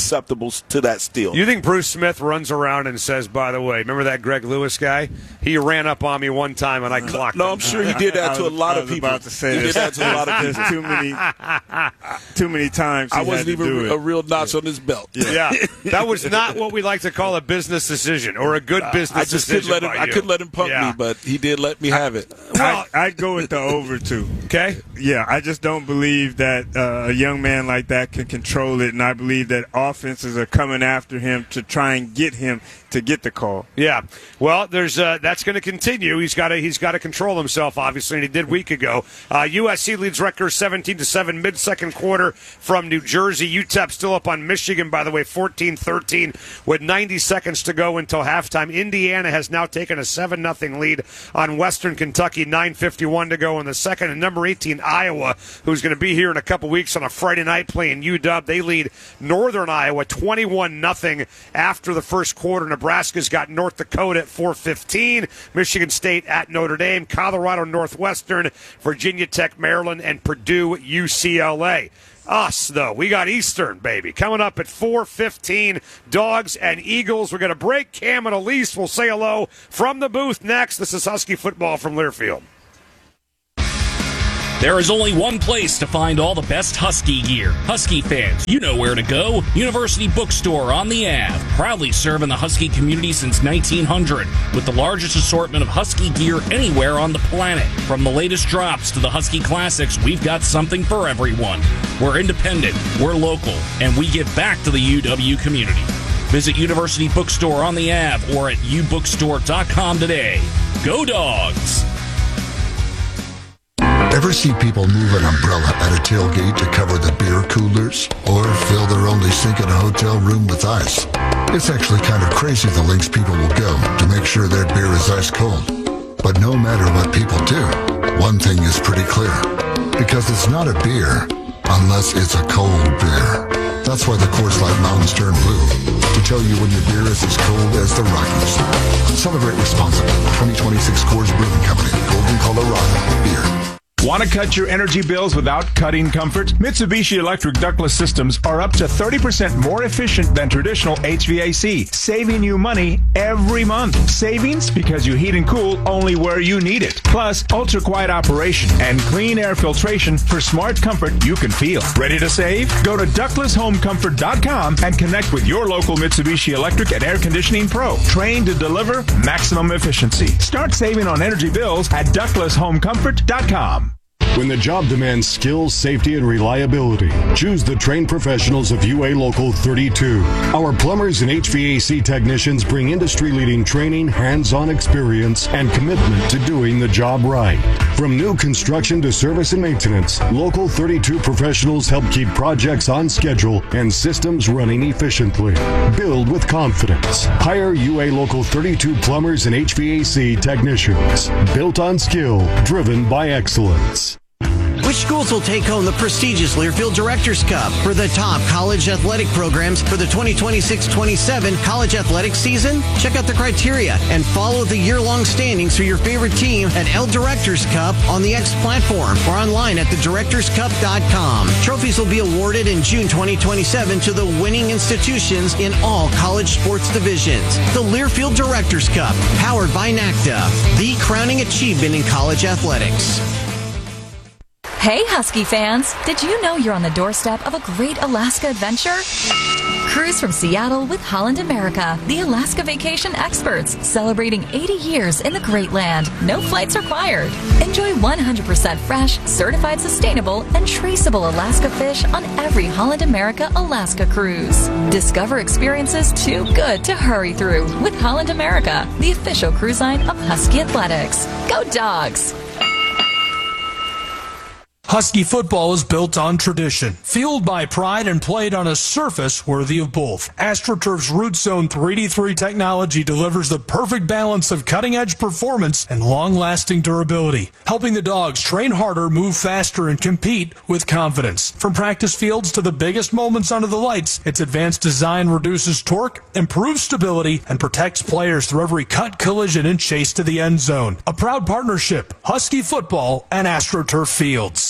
susceptible to that still. You think Bruce Smith runs around and says, by the way, remember that Greg Lewis guy? He ran up on me one time and I clocked no, him. I'm sure he did that to a lot of people. I was about to say he this. did that to a lot of people. There's too many, too many times he I wasn't had to even do a it. real notch on his belt. Yeah. That was not what we like to call a business decision or a good business I just decision couldn't let him. by I you. couldn't let him pump Yeah. me, but he did let me have it. I, I'd go with the over two. Okay. Yeah, I just don't believe that uh, a young man like that can control it, and I believe that offenses are coming after him to try and get him to get the call. Yeah, well, there's uh, that's going to continue. He's got to he's got to control himself, obviously, and he did a week ago. Uh, U S C leads Rutgers seventeen to seven mid second quarter from New Jersey. U T E P still up on Michigan, by the way, fourteen thirteen with ninety seconds to go until halftime. Indiana has now taken a seven nothing lead on Western Kentucky. nine fifty-one to go in the second, and number eighteen Iowa, who's going to be here in a couple weeks on a Friday night playing U W. They lead Northern Iowa twenty-one nothing after the first quarter. Nebraska's got North Dakota at four fifteen, Michigan State at Notre Dame, Colorado Northwestern, Virginia Tech, Maryland, and Purdue U C L A. Us, though, we got Eastern, baby, coming up at four fifteen. Dogs and Eagles. We're going to break. Cam and Elise will say hello from the booth next. This is Husky Football from Learfield. There is only one place to find all the best Husky gear. Husky fans, you know where to go. University Bookstore on the Ave. Proudly serving the Husky community since nineteen hundred with the largest assortment of Husky gear anywhere on the planet. From the latest drops to the Husky classics, we've got something for everyone. We're independent, we're local, and we give back to the U W community. Visit University Bookstore on the Ave or at u bookstore dot com today. Go Dogs! Ever see people move an umbrella at a tailgate to cover the beer coolers? Or fill their only sink in a hotel room with ice? It's actually kind of crazy the lengths people will go to make sure their beer is ice cold. But no matter what people do, one thing is pretty clear. Because it's not a beer unless it's a cold beer. That's why the Coors Light Mountains turn blue. To tell you when your beer is as cold as the Rockies. Celebrate responsibly. twenty twenty-six Coors Brewing Company. Golden, Colorado. Beer. Want to cut your energy bills without cutting comfort? Mitsubishi Electric ductless systems are up to thirty percent more efficient than traditional H V A C, saving you money every month. Savings because you heat and cool only where you need it. Plus, ultra-quiet operation and clean air filtration for smart comfort you can feel. Ready to save? Go to ductless home comfort dot com and connect with your local Mitsubishi Electric and Air Conditioning Pro, trained to deliver maximum efficiency. Start saving on energy bills at ductless home comfort dot com. When the job demands skills, safety, and reliability, choose the trained professionals of U A Local thirty-two. Our plumbers and H V A C technicians bring industry-leading training, hands-on experience, and commitment to doing the job right. From new construction to service and maintenance, Local thirty-two professionals help keep projects on schedule and systems running efficiently. Build with confidence. Hire U A Local thirty-two plumbers and H V A C technicians. Built on skill, driven by excellence. Which schools will take home the prestigious Learfield Directors Cup for the top college athletic programs for the twenty twenty-six twenty-seven college athletics season? Check out the criteria and follow the year-long standings for your favorite team at L Directors Cup on the X platform or online at the directors cup dot com. Trophies will be awarded in June twenty twenty-seven to the winning institutions in all college sports divisions. The Learfield Directors Cup, powered by NACDA, the crowning achievement in college athletics. Hey, Husky fans! Did you know you're on the doorstep of a great Alaska adventure? Cruise from Seattle with Holland America, the Alaska vacation experts, celebrating eighty years in the Great Land. No flights required. Enjoy one hundred percent fresh, certified sustainable, and traceable Alaska fish on every Holland America Alaska cruise. Discover experiences too good to hurry through with Holland America, the official cruise line of Husky Athletics. Go Dogs! Husky football is built on tradition, fueled by pride, and played on a surface worthy of both. AstroTurf's Root Zone three D three technology delivers the perfect balance of cutting-edge performance and long-lasting durability, helping the dogs train harder, move faster, and compete with confidence. From practice fields to the biggest moments under the lights, its advanced design reduces torque, improves stability, and protects players through every cut, collision, and chase to the end zone. A proud partnership, Husky football and AstroTurf Fields.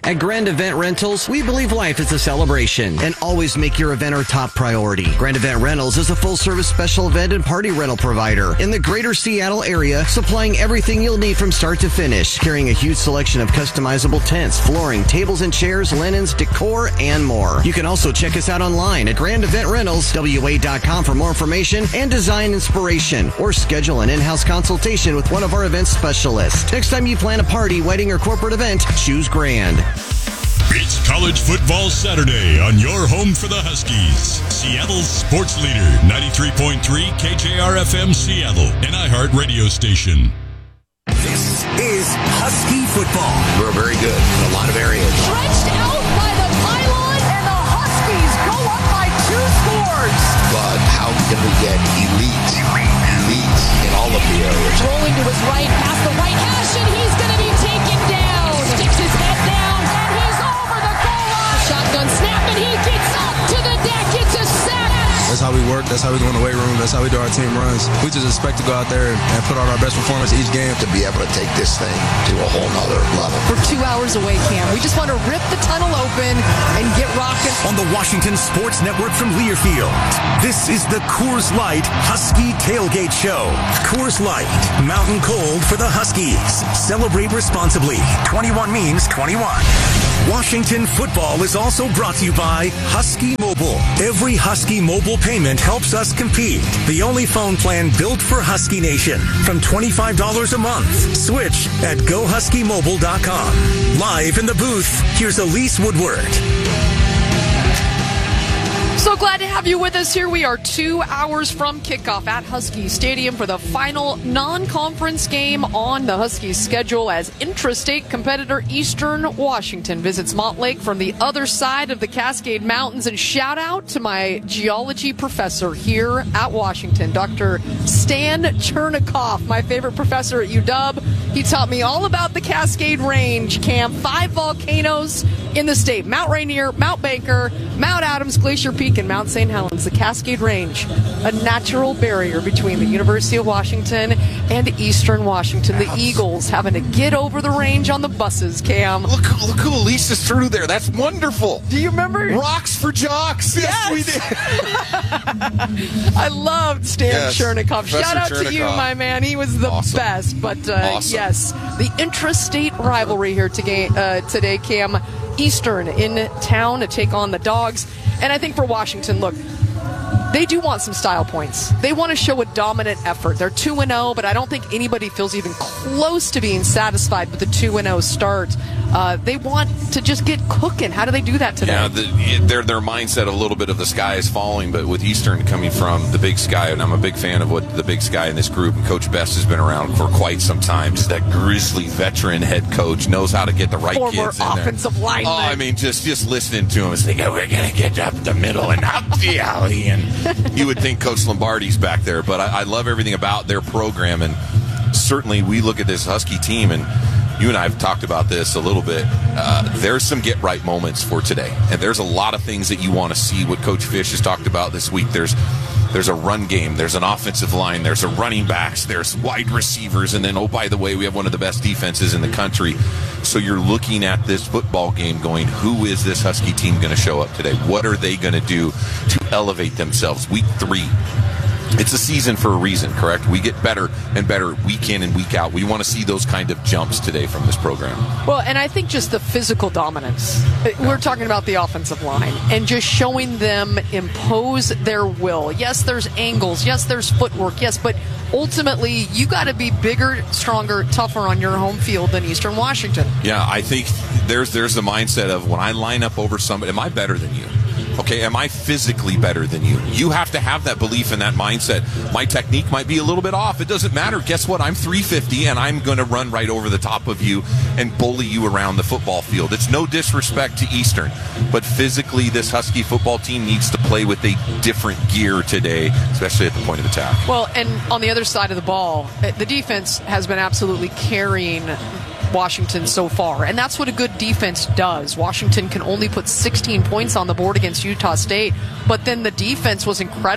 At Grand Event Rentals, we believe life is a celebration and always make your event our top priority. Grand Event Rentals is a full-service special event and party rental provider in the greater Seattle area, supplying everything you'll need from start to finish, carrying a huge selection of customizable tents, flooring, tables and chairs, linens, decor, and more. You can also check us out online at Grand Event Rentals W A dot com for more information and design inspiration, or schedule an in-house consultation with one of our event specialists. Next time you plan a party, wedding, or corporate event, choose Grand. It's College Football Saturday on your home for the Huskies. Seattle's sports leader, ninety-three point three K J R F M Seattle, an iHeart radio station. This is Husky football. We're very good in a lot of areas. Stretched out by the pylon, and the Huskies go up by two scores. But how can we get elite, elite in all of the areas? Rolling to his right, past the right hash, and he's going to be taken down. Sticks his head down, and he's over the goal line. Shotgun snap, and he gets up to the deck. It's a sack. That's how we work. That's how we go in the weight room. That's how we do our team runs. We just expect to go out there and, and put on our best performance each game. To be able to take this thing to a whole nother level. We're two hours away, Cam. We just want to rip the tunnel open and get rocking. On the Washington Sports Network from Learfield, this is the Coors Light Husky Tailgate Show. Coors Light, mountain cold for the Huskies. Celebrate responsibly. twenty-one means twenty-one. Washington football is also brought to you by Husky Mobile. Every Husky Mobile payment helps us compete. The only phone plan built for Husky Nation. From twenty-five dollars a month. Switch at go husky mobile dot com. Live in the booth, here's Elise Woodward. So glad to have you with us here. We are two hours from kickoff at Husky Stadium for the final non-conference game on the Huskies schedule as intrastate competitor Eastern Washington visits Montlake from the other side of the Cascade Mountains. And shout out to my geology professor here at Washington, Doctor Stan Chernikoff, my favorite professor at U W. He taught me all about the Cascade Range, Cam. Five volcanoes in the state: Mount Rainier, Mount Baker, Mount Adams, Glacier Peak, and Mount Saint Helens. The Cascade Range, a natural barrier between the University of Washington and Eastern Washington. The Eagles having to get over the range on the buses, Cam. Look, look who Elise is through there. That's wonderful. Do you remember? Rocks for jocks. Yes, yes. we did. I loved Stan yes. Chernikoff. Professor Shout out Chernikoff. to you, my man. He was the awesome. best. But uh, awesome. yes, the intrastate rivalry here today, uh, today, Cam. Eastern in town to take on the Dogs. And I think for Washington, look, they do want some style points. They want to show a dominant effort. They're two and oh, but I don't think anybody feels even close to being satisfied with the two and oh start. Uh, they want to just get cooking. How do they do that today? Yeah, the, their their mindset a little bit of the sky is falling, but with Eastern coming from the Big Sky, and I'm a big fan of what the Big Sky in this group, and Coach Best has been around for quite some time. Just that grizzly veteran head coach, knows how to get the right Former kids in there. offensive lineman. Oh, I mean, just just listening to him and saying, oh, we're going to get up the middle and up the alley. And you would think Coach Lombardi's back there, but I, I love everything about their program, and certainly we look at this Husky team, and you and I have talked about this a little bit. Uh, there's some get-right moments for today, and there's a lot of things that you want to see. What Coach Fish has talked about this week, there's there's a run game, there's an offensive line, there's a running backs, there's wide receivers, and then, oh, by the way, we have one of the best defenses in the country. So you're looking at this football game going, who is this Husky team going to show up today? What are they going to do to elevate themselves? Week three. It's a season for a reason, correct? We get better and better week in and week out. We want to see those kind of jumps today from this program. Well, and I think just the physical dominance. We're talking about the offensive line and just showing them impose their will. Yes, there's angles. Yes, there's footwork. Yes, but ultimately, you got to be bigger, stronger, tougher on your home field than Eastern Washington. Yeah, I think there's there's the mindset of when I line up over somebody, am I better than you? Okay, am I physically better than you? You have to have that belief and that mindset. My technique might be a little bit off. It doesn't matter. Guess what? I'm three fifty, and I'm going to run right over the top of you and bully you around the football field. It's no disrespect to Eastern, but physically this Husky football team needs to play with a different gear today, especially at the point of attack. Well, and on the other side of the ball, the defense has been absolutely carrying Washington so far, and that's what a good defense does. Washington can only put sixteen points on the board against Utah State, but then the defense was incredible.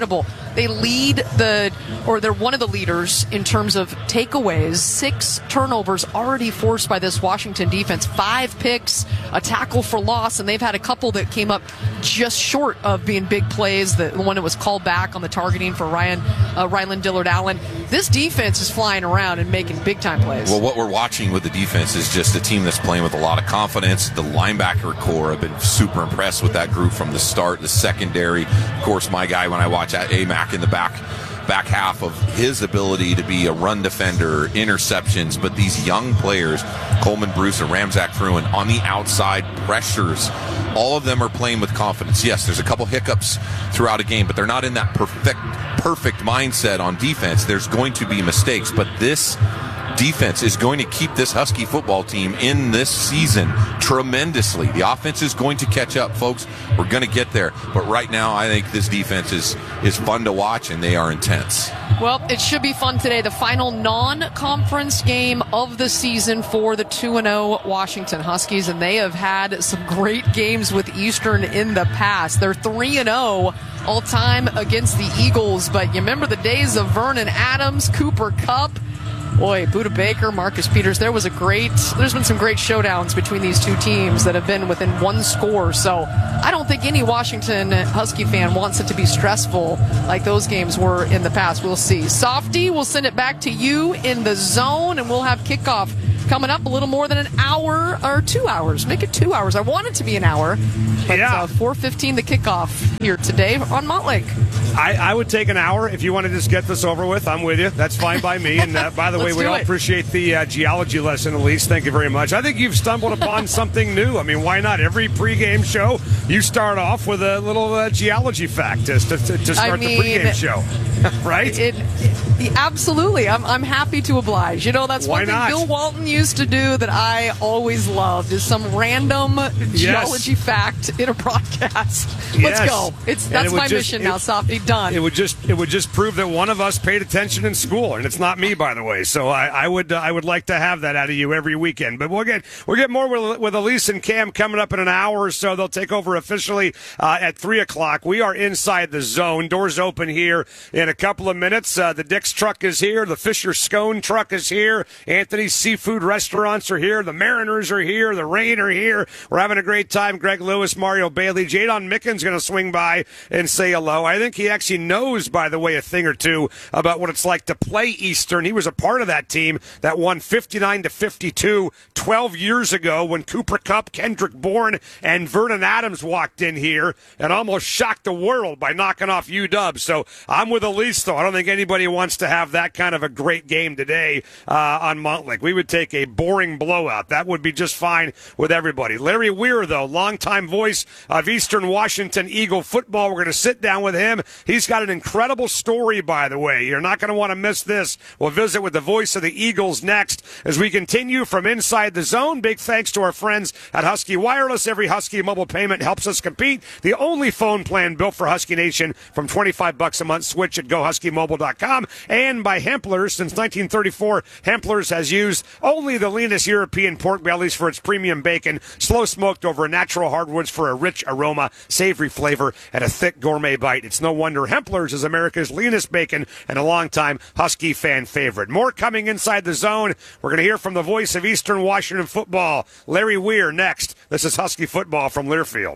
They lead the, or they're one of the leaders in terms of takeaways. Six turnovers already forced by this Washington defense. Five picks, a tackle for loss, and they've had a couple that came up just short of being big plays. The one that was called back on the targeting for Ryan, uh, Rylan Dillard-Allen. This defense is flying around and making big-time plays. Well, what we're watching with the defense is just a team that's playing with a lot of confidence. The linebacker core, I've been super impressed with that group from the start. The secondary, of course, my guy when I watch at A M A C in the back back half of his ability to be a run defender, interceptions, but these young players, Coleman Bruce and Ramzak Fruin, on the outside pressures, all of them are playing with confidence. Yes, there's a couple hiccups throughout a game, but they're not in that perfect perfect mindset on defense. There's going to be mistakes, but this defense is going to keep this Husky football team in this season tremendously. The offense is going to catch up, folks. We're going to get there. But right now, I think this defense is, is fun to watch, and they are intense. Well, it should be fun today. The final non-conference game of the season for the two and oh Washington Huskies, and they have had some great games with Eastern in the past. They're three and oh all-time against the Eagles, but you remember the days of Vernon Adams, Cooper Kupp, boy, Buda Baker, Marcus Peters. There was a great, there's been some great showdowns between these two teams that have been within one score. So I don't think any Washington Husky fan wants it to be stressful like those games were in the past. We'll see. Softy, we'll send it back to you in the zone, and we'll have kickoff coming up a little more than an hour or two hours. Make it two hours. I want it to be an hour. But yeah. uh, four fifteen the kickoff here today on Montlake. I, I would take an hour if you want to just get this over with. I'm with you. That's fine by me. And uh, by the way, we all it. appreciate the uh, geology lesson, Elise. Thank you very much. I think you've stumbled upon something new. I mean, why not? Every pregame show, you start off with a little uh, geology fact to, to, to start I mean, the pregame show. Right? It, it, absolutely. I'm, I'm happy to oblige. You know, that's Why one thing not? Bill Walton used to do that I always loved is some random geology Yes. fact in a broadcast. Let's Yes. go. It's And That's it would my just- mission it- now, Softy. Done. It would just it would just prove that one of us paid attention in school, and it's not me, by the way. So I, I would uh, I would like to have that out of you every weekend. But we'll get we'll get more with, with Elise and Cam coming up in an hour or so. They'll take over officially uh, at three o'clock. We are inside the zone. Doors open here in a couple of minutes. Uh, the Dick's truck is here. The Fisher Scone truck is here. Anthony's Seafood Restaurants are here. The Mariners are here. The Rain are here. We're having a great time. Greg Lewis, Mario Bailey, Jadon Mickens going to swing by and say hello. I think he actually knows, by the way, a thing or two about what it's like to play Eastern. He was a part of that team that won fifty-nine to fifty-two twelve years ago when Cooper Kupp, Kendrick Bourne, and Vernon Adams walked in here and almost shocked the world by knocking off U W. So I'm with Elise, though. I don't think anybody wants to have that kind of a great game today uh, on Montlake. We would take a boring blowout. That would be just fine with everybody. Larry Weir, though, longtime voice of Eastern Washington Eagle football. We're going to sit down with him. He's got an incredible story, by the way. You're not going to want to miss this. We'll visit with the voice of the Eagles next as we continue from inside the zone. Big thanks to our friends at Husky Wireless. Every Husky mobile payment helps us compete. The only phone plan built for Husky Nation from twenty-five bucks a month. Switch at go husky mobile dot com. And by Hempler's. Since nineteen thirty-four, Hempler's has used only the leanest European pork bellies for its premium bacon, slow smoked over natural hardwoods for a rich aroma, savory flavor, and a thick gourmet bite. It's no wonder Hempler's is America's leanest bacon and a longtime Husky fan favorite. More coming inside the zone. We're going to hear from the voice of Eastern Washington football, Larry Weir, next. This is Husky football from Learfield.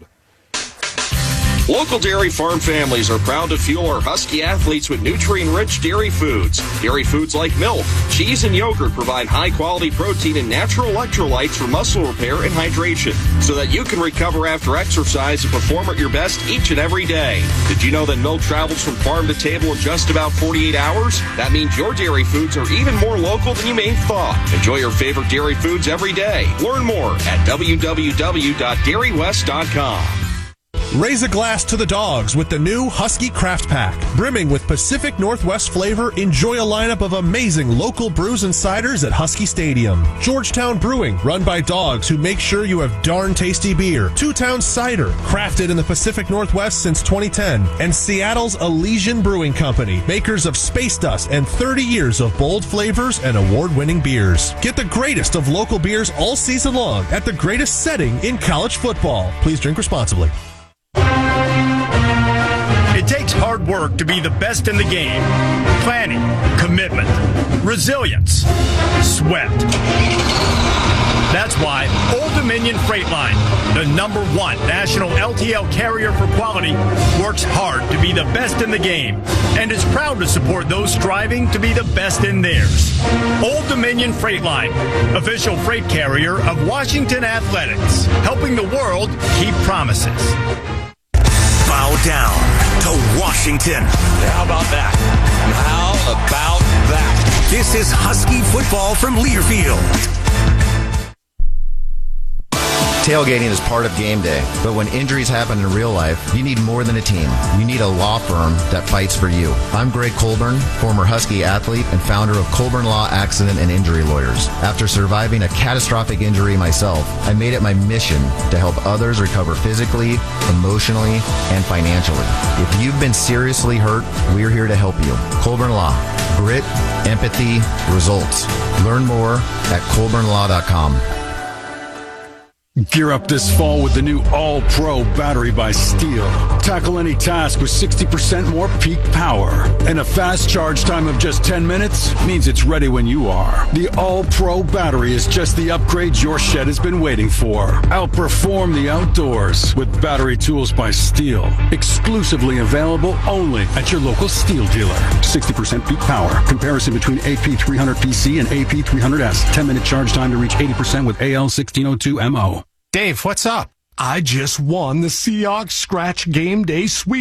Local dairy farm families are proud to fuel our Husky athletes with nutrient-rich dairy foods. Dairy foods like milk, cheese, and yogurt provide high-quality protein and natural electrolytes for muscle repair and hydration, so that you can recover after exercise and perform at your best each and every day. Did you know that milk travels from farm to table in just about forty-eight hours? That means your dairy foods are even more local than you may have thought. Enjoy your favorite dairy foods every day. Learn more at w w w dot dairy west dot com. Raise a glass to the dogs with the new Husky Craft Pack. Brimming with Pacific Northwest flavor, enjoy a lineup of amazing local brews and ciders at Husky Stadium. Georgetown Brewing, run by dogs who make sure you have darn tasty beer. Two Town Cider, crafted in the Pacific Northwest since twenty ten. And Seattle's Elysian Brewing Company, makers of Space Dust and thirty years of bold flavors and award-winning beers. Get the greatest of local beers all season long at the greatest setting in college football. Please drink responsibly. It takes hard hard work to be the best in the game. Planning, commitment, resilience, sweat. That's why Old Dominion Freight Line, the number one national L T L carrier for quality, works hard to be the best in the game and is proud to support those striving to be the best in theirs. Old Dominion Freight Line, official freight carrier of Washington Athletics, helping the world keep promises. Bow down to Washington. How about that? How about that? This is Husky football from Learfield. Tailgating is part of game day, but when injuries happen in real life, you need more than a team. You need a law firm that fights for you. I'm Greg Colburn, former Husky athlete and founder of Colburn Law Accident and Injury Lawyers. After surviving a catastrophic injury myself, I made it my mission to help others recover physically, emotionally, and financially. If you've been seriously hurt, we're here to help you. Colburn Law. Grit, empathy, results. Learn more at colburn law dot com. Gear up this fall with the new All-Pro battery by Steel. Tackle any task with sixty percent more peak power. And a fast charge time of just ten minutes means it's ready when you are. The All-Pro battery is just the upgrade your shed has been waiting for. Outperform the outdoors with battery tools by Steel. Exclusively available only at your local Steel dealer. sixty percent peak power. Comparison between A P three hundred P C and A P three hundred S. ten minute charge time to reach eighty percent with A L sixteen oh two M O. Dave, what's up? I just won the Seahawks Scratch Game Day Sweep.